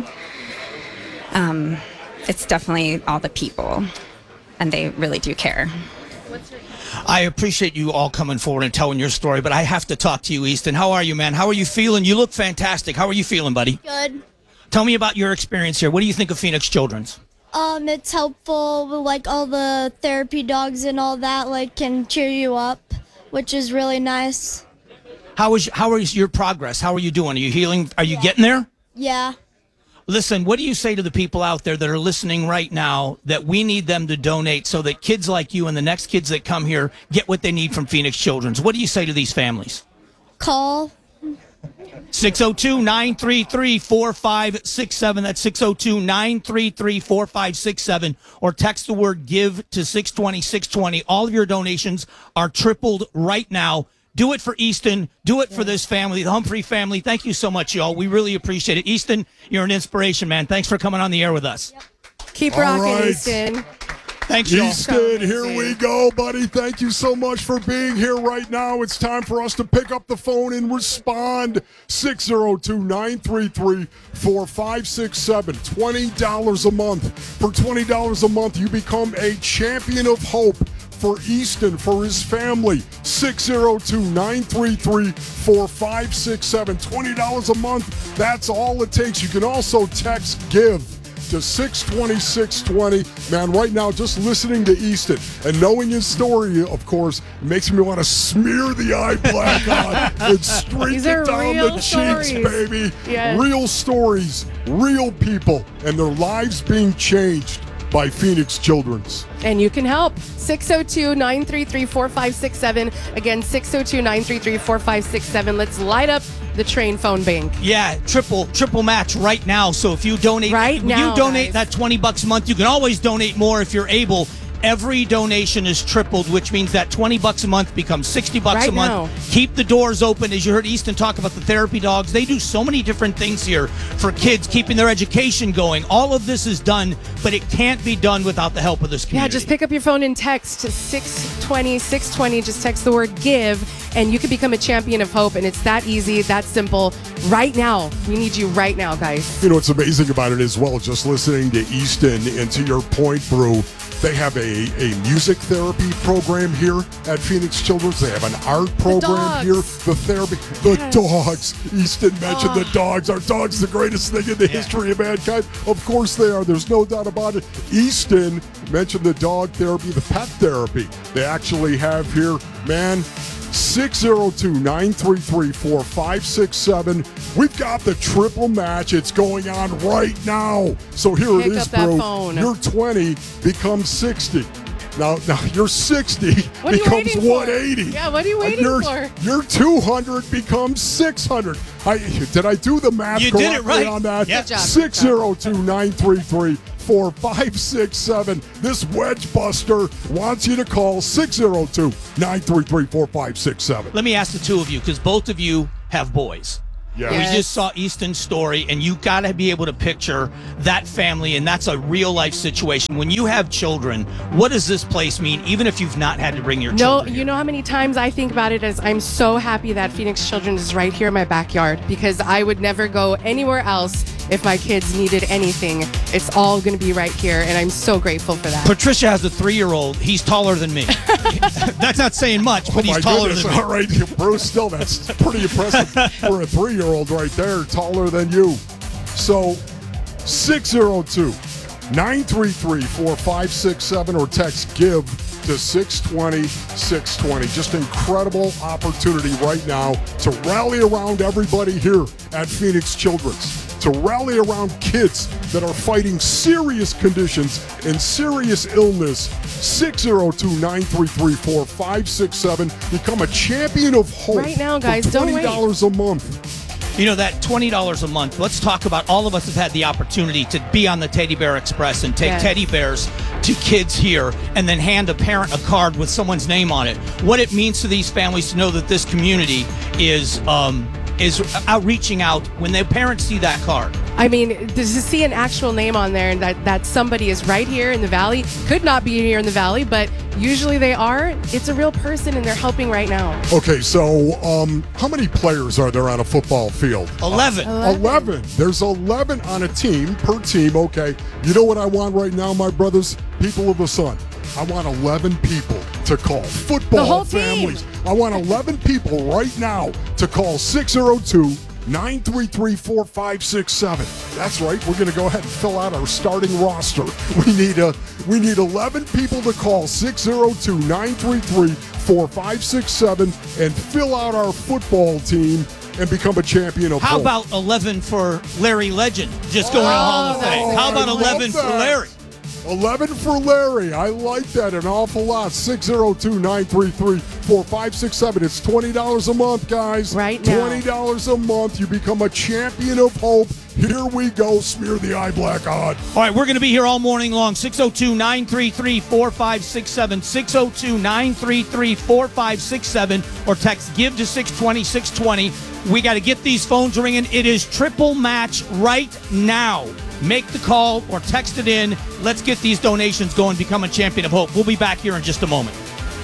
[SPEAKER 13] It's definitely all the people, and they really do care.
[SPEAKER 25] I appreciate you all coming forward and telling your story, but I have to talk to you, Easton. How are you, man? How are you feeling? You look fantastic. How are you feeling, buddy?
[SPEAKER 14] Good.
[SPEAKER 25] Tell me about your experience here. What do you think of Phoenix Children's?
[SPEAKER 14] It's helpful with all the therapy dogs and all that, can cheer you up, which is really nice.
[SPEAKER 25] How is your progress? How are you doing? Are you healing? Are you getting there?
[SPEAKER 14] Yeah.
[SPEAKER 25] Listen, what do you say to the people out there that are listening right now that we need them to donate so that kids like you and the next kids that come here get what they need from Phoenix Children's? What do you say to these families?
[SPEAKER 14] Call
[SPEAKER 25] 602-933-4567. That's 602-933-4567. Or text the word GIVE to 620-620. All of your donations are tripled right now. Do it for Easton. Do it for this family, the Humphrey family. Thank you so much, y'all. We really appreciate it. Easton, you're an inspiration, man. Thanks for coming on the air with us.
[SPEAKER 14] Yep.
[SPEAKER 11] Keep rocking, Easton.
[SPEAKER 25] Thanks, y'all.
[SPEAKER 26] Easton, here we go, buddy. Thank you so much for being here right now. It's time for us to pick up the phone and respond. 602-933-4567. $20 a month. For $20 a month, you become a champion of hope for Easton, for his family. 602-933-4567. $20 a month. That's all it takes. You can also text GIVE to 620-620. Man, right now, just listening to Easton and knowing his story, of course, makes me want to smear the eye black on and streak it down the cheeks, baby.
[SPEAKER 11] Yes.
[SPEAKER 26] Real stories, real people, and their lives being changed by Phoenix Children's.
[SPEAKER 11] And you can help. 602-933-4567. Again, 602-933-4567. Let's light up the train phone bank.
[SPEAKER 25] Yeah, triple match right now. So if you donate that $20 a month, you can always donate more if you're able. Every donation is tripled, which means that $20 a month becomes $60 a month.
[SPEAKER 11] Now.
[SPEAKER 25] Keep the doors open. As you heard Easton talk about the therapy dogs, they do so many different things here for kids, keeping their education going. All of this is done, but it can't be done without the help of this community.
[SPEAKER 11] Yeah, just pick up your phone and text 620-620. Just text the word GIVE, and you can become a champion of hope. And it's that easy, that simple. Right now. We need you right now, guys.
[SPEAKER 26] You know what's amazing about it as well, just listening to Easton and to your point, Brew, They have a music therapy program here at Phoenix Children's. They have an art program here. The therapy. The dogs. Easton mentioned the dogs. Are dogs the greatest thing in the history of mankind? Of course they are. There's no doubt about it. Easton mentioned the dog therapy, the pet therapy. They actually have here, man, 602-933-4567. We've got the triple match. It's going on right now. So here it is, bro. Your 20 becomes 60. Now your 60 becomes 180.
[SPEAKER 11] Yeah, what are you waiting for?
[SPEAKER 26] Your 200 becomes 600. Did I do the math correctly
[SPEAKER 25] did it right.
[SPEAKER 26] on that?
[SPEAKER 25] Yep.
[SPEAKER 26] 602-933-4567. This wedge buster wants you to call 602-933-4567.
[SPEAKER 25] Let me ask the two of you, because both of you have boys.
[SPEAKER 26] Yeah.
[SPEAKER 25] We just saw Easton's story, and you got to be able to picture that family, and that's a real-life situation. When you have children, what does this place mean, even if you've not had to bring your children?
[SPEAKER 11] You know how many times I think about it as I'm so happy that Phoenix Children's is right here in my backyard, because I would never go anywhere else if my kids needed anything. It's all going to be right here, and I'm so grateful for that.
[SPEAKER 25] Patricia has a 3-year-old. He's taller than me. That's not saying much, but he's taller than me.
[SPEAKER 26] All right, Bruce, still, that's pretty impressive for a 3-year-old right there, taller than you. So 602-933-4567 or text GIVE to 620-620. Just incredible opportunity right now to rally around everybody here at Phoenix Children's, to rally around kids that are fighting serious conditions and serious illness. 602-933-4567. Become a champion of hope.
[SPEAKER 11] Right now, guys, don't wait.
[SPEAKER 25] $20
[SPEAKER 26] a month.
[SPEAKER 25] You know, that $20 a month, let's talk about, all of us have had the opportunity to be on the Teddy Bear Express and take teddy bears to kids here and then hand a parent a card with someone's name on it. What it means to these families to know that this community is outreaching out when their parents see that card.
[SPEAKER 11] I mean, to see an actual name on there and that somebody is right here in the Valley, could not be here in the Valley, but usually they are. It's a real person, and they're helping right now.
[SPEAKER 26] Okay, so how many players are there on a football field?
[SPEAKER 25] 11.
[SPEAKER 26] 11. There's 11 on a team, per team, okay. You know what I want right now, my brothers? People of the Sun. I want 11 people to call. Football families. I want 11 people right now to call 602-933-4567. That's right. We're going to go ahead and fill out our starting roster. We need 11 people to call 602-933-4567 and fill out our football team and become a champion of
[SPEAKER 25] How
[SPEAKER 26] hope.
[SPEAKER 25] about 11 for Larry Legend, just going to the Hall of Fame? How about 11 for Larry?
[SPEAKER 26] 11 for Larry. I like that an awful lot. 602-933-4567. It's $20 a month, guys.
[SPEAKER 11] Right now.
[SPEAKER 26] $20 a month. You become a champion of hope. Here we go. Smear the eye black on.
[SPEAKER 25] All right, we're going to be here all morning long. 602-933-4567. 602-933-4567. Or text GIVE to 620-620. We got to get these phones ringing. It is triple match right now. Make the call or text it in. Let's get these donations going. Become a champion of hope. We'll be back here in just a moment.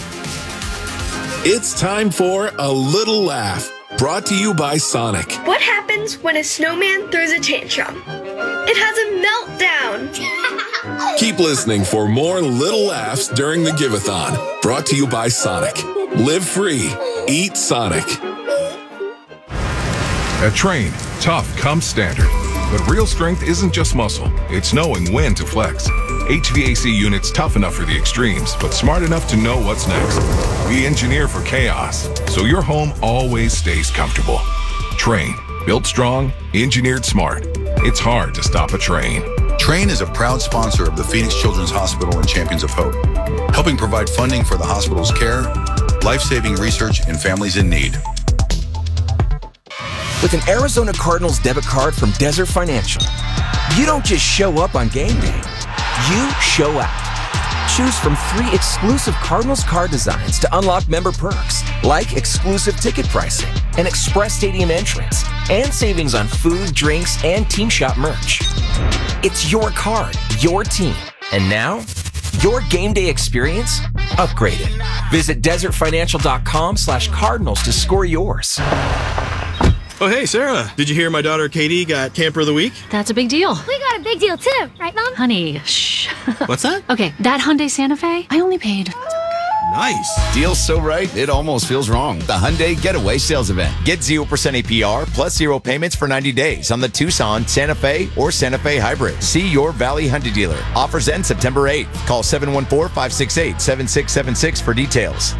[SPEAKER 15] It's time for A Little Laugh, brought to you by Sonic.
[SPEAKER 16] What happens when a snowman throws a tantrum? It has a meltdown.
[SPEAKER 15] Keep listening for more little laughs during the Give-a-thon, brought to you by Sonic. Live free. Eat Sonic.
[SPEAKER 17] At Train, tough comes standard. But real strength isn't just muscle, it's knowing when to flex. HVAC units tough enough for the extremes, but smart enough to know what's next. We engineer for chaos, so your home always stays comfortable. Train, built strong, engineered smart. It's hard to stop a train.
[SPEAKER 18] Train is a proud sponsor of the Phoenix Children's Hospital and Champions of Hope, helping provide funding for the hospital's care, life-saving research, and families in need.
[SPEAKER 19] With an Arizona Cardinals debit card from Desert Financial, you don't just show up on game day, you show out. Choose from 3 exclusive Cardinals card designs to unlock member perks, like exclusive ticket pricing, an express stadium entrance, and savings on food, drinks, and team shop merch. It's your card, your team, and now, your game day experience upgraded. Visit desertfinancial.com/Cardinals to score yours.
[SPEAKER 1] Oh, hey, Sarah. Did you hear my daughter Katie got Camper of the Week?
[SPEAKER 7] That's a big deal.
[SPEAKER 14] We got a big deal too, right, Mom?
[SPEAKER 7] Honey, shh.
[SPEAKER 1] What's that?
[SPEAKER 7] Okay, that Hyundai Santa Fe, I only paid...
[SPEAKER 1] Nice.
[SPEAKER 8] Deal's so right, it almost feels wrong. The Hyundai Getaway Sales Event. Get 0% APR plus 0 payments for 90 days on the Tucson, Santa Fe, or Santa Fe Hybrid. See your Valley Hyundai dealer. Offers end September 8th. Call 714-568-7676 for details.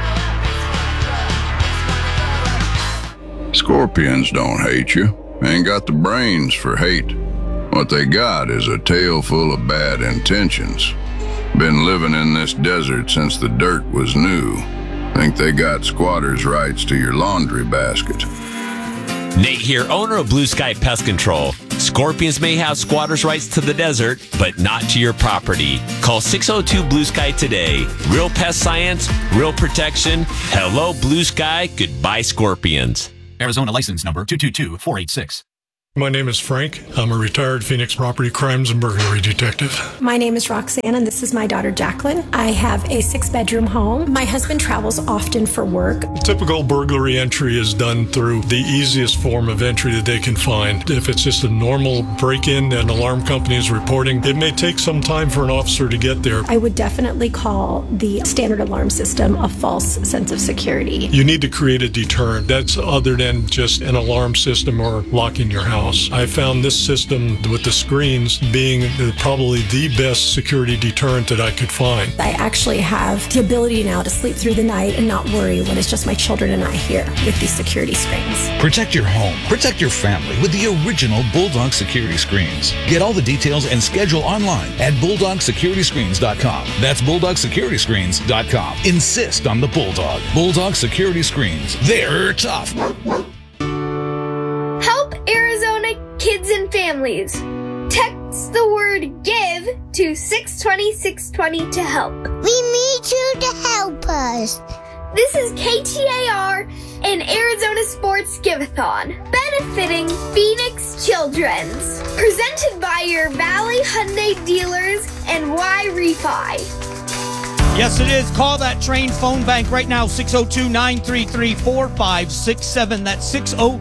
[SPEAKER 9] Scorpions don't hate you. Ain't got the brains for hate. What they got is a tail full of bad intentions. Been living in this desert since the dirt was new. Think they got squatters' rights to your laundry basket.
[SPEAKER 10] Nate here, owner of Blue Sky Pest Control. Scorpions may have squatters' rights to the desert, but not to your property. Call 602 Blue Sky today. Real pest science, real protection. Hello, Blue Sky. Goodbye, Scorpions.
[SPEAKER 20] Arizona license number 222486.
[SPEAKER 27] My name is Frank. I'm a retired Phoenix property crimes and burglary detective.
[SPEAKER 28] My name is Roxanne, and this is my daughter Jacqueline. I have a 6-bedroom home. My husband travels often for work.
[SPEAKER 27] A typical burglary entry is done through the easiest form of entry that they can find. If it's just a normal break-in and alarm company is reporting, it may take some time for an officer to get there.
[SPEAKER 28] I would definitely call the standard alarm system a false sense of security.
[SPEAKER 27] You need to create a deterrent that's other than just an alarm system or locking your house. I found this system with the screens being probably the best security deterrent that I could find.
[SPEAKER 28] I actually have the ability now to sleep through the night and not worry when it's just my children and I here with these security screens.
[SPEAKER 29] Protect your home, protect your family with the original Bulldog security screens. Get all the details and schedule online at BulldogSecurityScreens.com. That's BulldogSecurityScreens.com. Insist on the Bulldog. Bulldog Security Screens. They're tough.
[SPEAKER 16] Help Arizona kids and families. Text the word GIVE to 620-620 to help.
[SPEAKER 14] We need you to help us.
[SPEAKER 16] This is KTAR and Arizona Sports Give-a-thon, benefiting Phoenix Children's. Presented by your Valley Hyundai dealers and Y-Refi.
[SPEAKER 25] Yes, it is. Call that Train phone bank right now, 602-933-4567. That's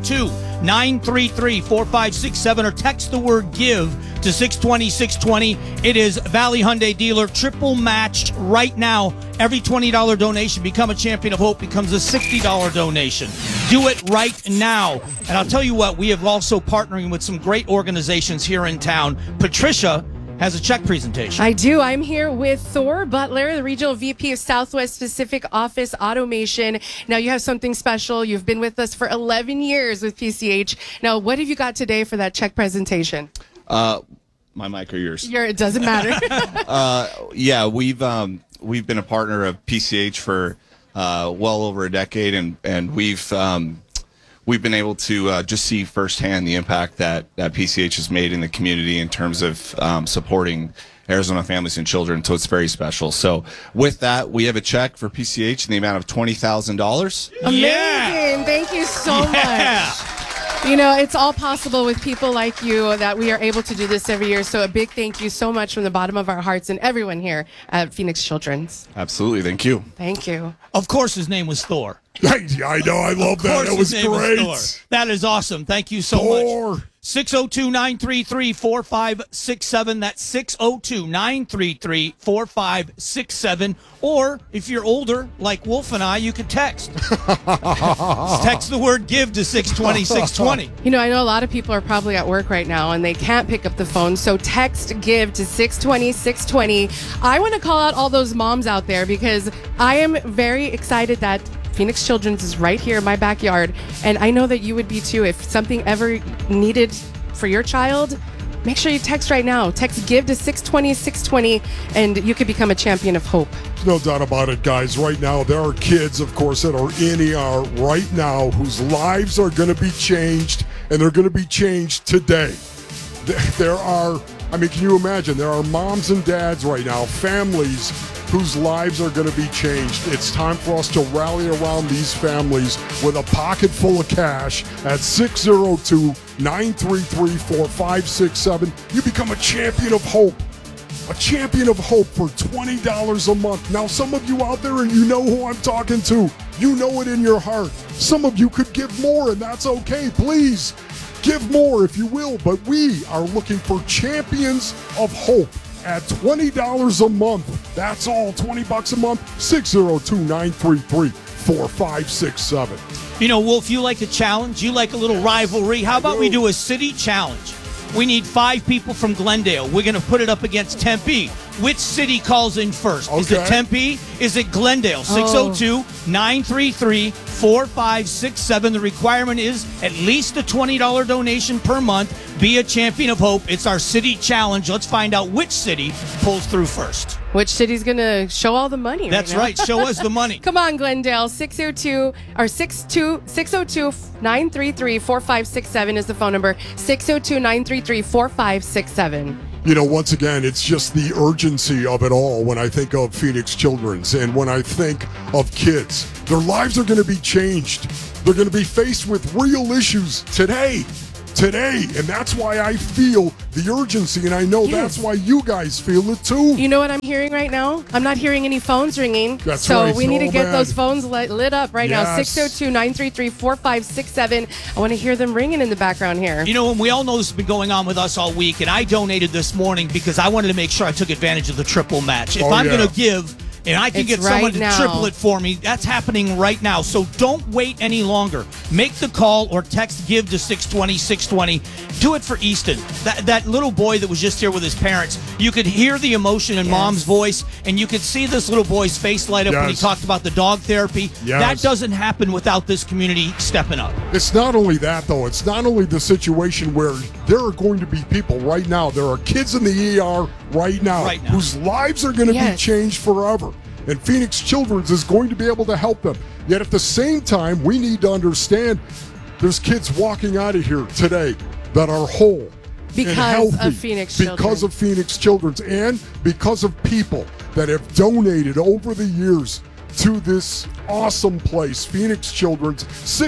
[SPEAKER 25] 602-933-4567, or text the word GIVE to 620-620. It is Valley Hyundai dealer, triple matched right now. Every $20 donation, Become a Champion of Hope, becomes a $60 donation. Do it right now. And I'll tell you what, we have also partnering with some great organizations here in town. Patricia has a check presentation.
[SPEAKER 11] I do. I'm here with Thor Butler, the Regional VP of Southwest Pacific Office Automation. Now, you have something special. You've been with us for 11 years with PCH. Now, what have you got today for that check presentation?
[SPEAKER 30] My mic or yours?
[SPEAKER 11] It doesn't matter.
[SPEAKER 30] Yeah, we've been a partner of PCH for well over a decade, and we've been able to just see firsthand the impact that PCH has made in the community in terms of supporting Arizona families and children. So it's very special. So with that, we have a check for PCH in the amount of $20,000.
[SPEAKER 11] Amazing. Thank you so much. You know, it's all possible with people like you that we are able to do this every year. So a big thank you so much from the bottom of our hearts and everyone here at Phoenix Children's.
[SPEAKER 30] Absolutely. Thank you.
[SPEAKER 11] Thank you.
[SPEAKER 25] Of course, his name was Thor.
[SPEAKER 26] I know. I love that. That was great.
[SPEAKER 25] That is awesome. Thank you so much. 602-933-4567. That's 602-933-4567. Or if you're older, like Wolf and I, you can text. Text the word GIVE to 620-620.
[SPEAKER 11] You know, I know a lot of people are probably at work right now and they can't pick up the phone. So text GIVE to 620-620. I want to call out all those moms out there because I am very excited that Phoenix Children's is right here in my backyard, and I know that you would be too. If something ever needed for your child, make sure you text right now. Text GIVE to 620-620, and you could become a champion of hope.
[SPEAKER 26] No doubt about it, guys. Right now, there are kids, of course, that are in ER right now whose lives are going to be changed, and they're going to be changed today. There are, can you imagine? There are moms and dads right now, families whose lives are going to be changed. It's time for us to rally around these families with a pocket full of cash at 602-933-4567. You become a champion of hope. A Champion of Hope for $20 a month. Now, some of you out there, and you know who I'm talking to, you know it in your heart. Some of you could give more, and that's okay. Please, give more if you will, but we are looking for Champions of Hope at $20 a month. That's all, $20 a month, 602-933-4567.
[SPEAKER 25] You know, Wolf, you like a challenge? You like a little rivalry? How about we do a city challenge? We need 5 people from Glendale. We're going to put it up against Tempe. Which city calls in first? Is it Tempe? Is it Glendale? 602-933-4567. The requirement is at least a $20 donation per month. Be a Champion of Hope. It's our city challenge. Let's find out which city pulls through first.
[SPEAKER 11] Which city's going to show all the money?
[SPEAKER 25] That's right. Show us the money.
[SPEAKER 11] Come on, Glendale. 602-933-4567 is the phone number. 602-933-4567.
[SPEAKER 26] You know, once again, it's just the urgency of it all when I think of Phoenix Children's and when I think of kids. Their lives are going to be changed. They're going to be faced with real issues today. And that's why I feel the urgency, and I know that's why you guys feel it too.
[SPEAKER 11] You know what I'm hearing right now? I'm not hearing any phones ringing.
[SPEAKER 26] That's
[SPEAKER 11] so
[SPEAKER 26] right.
[SPEAKER 11] we need to get those phones lit up right now.
[SPEAKER 26] Yes.
[SPEAKER 11] 602-933-4567. I want to hear them ringing in the background here.
[SPEAKER 25] You know, and we all know this has been going on with us all week, and I donated this morning because I wanted to make sure I took advantage of the triple match. If I'm going to give, and I can get someone to triple it for me, that's happening right now. So don't wait any longer. Make the call or text GIVE to 620-620. Do it for Easton. That little boy that was just here with his parents, you could hear the emotion in Mom's voice, and you could see this little boy's face light up when he talked about the dog therapy. That doesn't happen without this community stepping up.
[SPEAKER 26] It's not only that, though. It's not only the situation where there are going to be people right now. There are kids in the ER right now whose lives are going to be changed forever. And Phoenix Children's is going to be able to help them. Yet at the same time, we need to understand there's kids walking out of here today that are whole and healthy
[SPEAKER 11] of Phoenix Children's.
[SPEAKER 26] because of Phoenix Children's and because of people that have donated over the years to this awesome place, Phoenix Children's.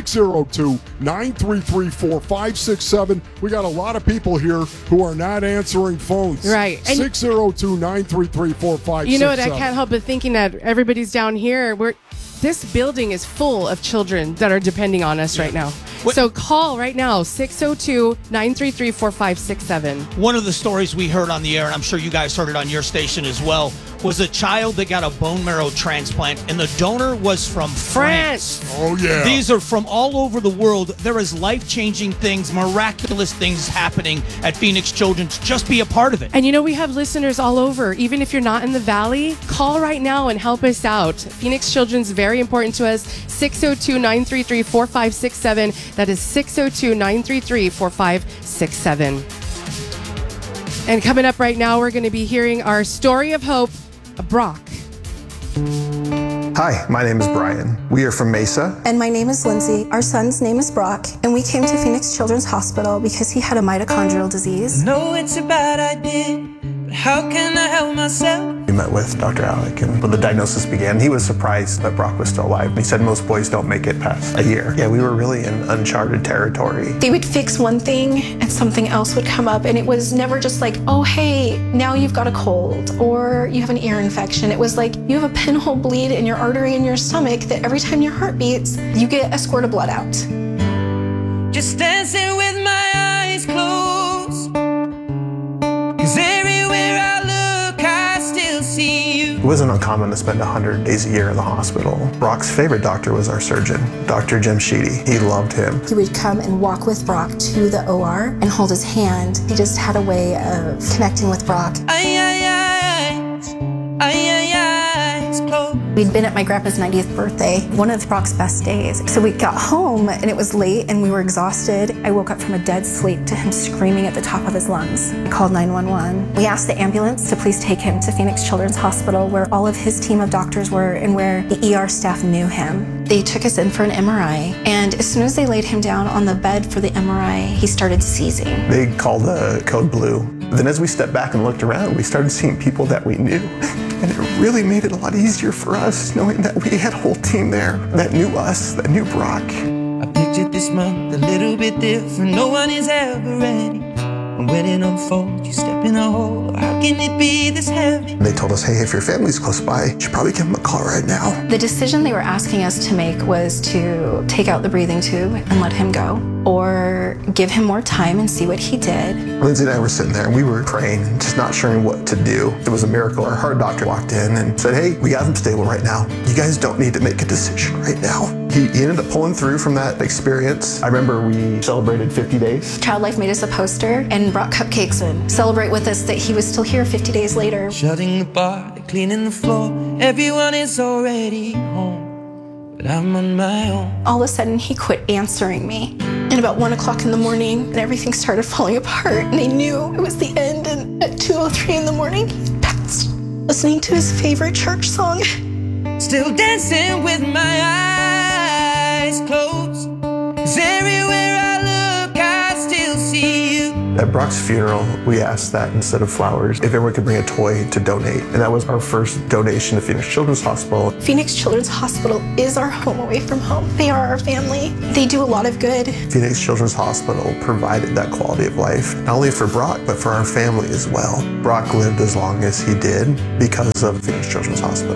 [SPEAKER 26] 602-933-4567. We got a lot of people here who are not answering phones.
[SPEAKER 11] Right.
[SPEAKER 26] 602-933-4567.
[SPEAKER 11] You know what? I can't help but thinking that everybody's down here. This building is full of children that are depending on us right now. So call right now, 602-933-4567.
[SPEAKER 25] One of the stories we heard on the air, and I'm sure you guys heard it on your station as well, was a child that got a bone marrow transplant, and the donor was from France.
[SPEAKER 26] Oh, yeah.
[SPEAKER 25] These are from all over the world. There is life-changing things, miraculous things happening at Phoenix Children's. Just be a part of it.
[SPEAKER 11] And you know, we have listeners all over. Even if you're not in the Valley, call right now and help us out. Phoenix Children's, very important to us. 602-933-4567. That is 602-933-4567. And coming up right now, we're going to be hearing our story of hope, Brock.
[SPEAKER 2] Hi, my name is Brian. We are from Mesa.
[SPEAKER 28] And my name is Lindsay. Our son's name is Brock, and we came to Phoenix Children's Hospital because he had a mitochondrial disease.
[SPEAKER 3] I know it's a bad idea, but how can I help myself?
[SPEAKER 2] We met with Dr. Alec, and when the diagnosis began, he was surprised that Brock was still alive. He said most boys don't make it past a year. Yeah, we were really in uncharted territory.
[SPEAKER 28] They would fix one thing and something else would come up, and it was never just like, oh, hey, now you've got a cold or you have an ear infection. It was like you have a pinhole bleed in your artery in your stomach that every time your heart beats, you get a squirt of blood out.
[SPEAKER 3] Just dancing with my eyes closed, 'cause everywhere I look I still see you.
[SPEAKER 2] It wasn't uncommon to spend 100 days a year in the hospital. Brock's favorite doctor was our surgeon, Dr. Jim Sheedy. He loved him.
[SPEAKER 28] He would come and walk with Brock to the OR and hold his hand. He just had a way of connecting with Brock. We'd been at my grandpa's 90th birthday, one of Brock's best days. So we got home and it was late and we were exhausted. I woke up from a dead sleep to him screaming at the top of his lungs. I called 911. We asked the ambulance to please take him to Phoenix Children's Hospital where all of his team of doctors were and where the ER staff knew him. They took us in for an MRI, and as soon as they laid him down on the bed for the MRI, he started seizing.
[SPEAKER 2] They called the code blue. Then as we stepped back and looked around, we started seeing people that we knew. And it really made it a lot easier for us knowing that we had a whole team there that knew us, that knew Brock.
[SPEAKER 3] I pictured this month a little bit different. No one is ever ready. And when it unfolds, you step in a hole. How can it be this heavy?
[SPEAKER 2] They told us, hey, if your family's close by, you should probably give them a call right now.
[SPEAKER 28] The decision they were asking us to make was to take out the breathing tube and let him go, or give him more time and see what he did.
[SPEAKER 2] Lindsay and I were sitting there and we were praying, just not sure what to do. It was a miracle. Our heart doctor walked in and said, hey, we got him stable right now. You guys don't need to make a decision right now. He ended up pulling through from that experience. I remember we celebrated 50 days.
[SPEAKER 28] Child Life made us a poster and brought cupcakes and celebrate with us that he was still here 50 days later.
[SPEAKER 3] Shutting the bar, cleaning the floor. Everyone is already home, but I'm on my own.
[SPEAKER 28] All of a sudden, he quit answering me. And about 1 o'clock in the morning, and everything started falling apart, and they knew it was the end. And at 2:03 in the morning, he passed, listening to his favorite church song.
[SPEAKER 3] Still dancing with my eyes closed. 'Cause everywhere I look, I still see you.
[SPEAKER 2] At Brock's funeral, we asked that instead of flowers, if everyone could bring a toy to donate. And that was our first donation to Phoenix Children's Hospital.
[SPEAKER 28] Phoenix Children's Hospital is our home away from home. They are our family. They do a lot of good.
[SPEAKER 2] Phoenix Children's Hospital provided that quality of life, not only for Brock, but for our family as well. Brock lived as long as he did because of Phoenix Children's Hospital.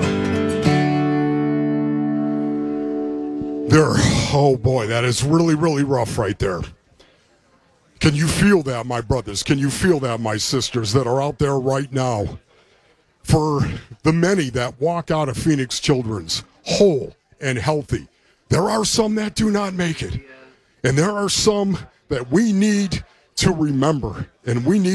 [SPEAKER 26] There, oh boy, that is really, really rough right there. Can you feel that, my brothers? Can you feel that, my sisters, that are out there right now? For the many that walk out of Phoenix Children's whole and healthy, there are some that do not make it. And there are some that we need to remember, and we need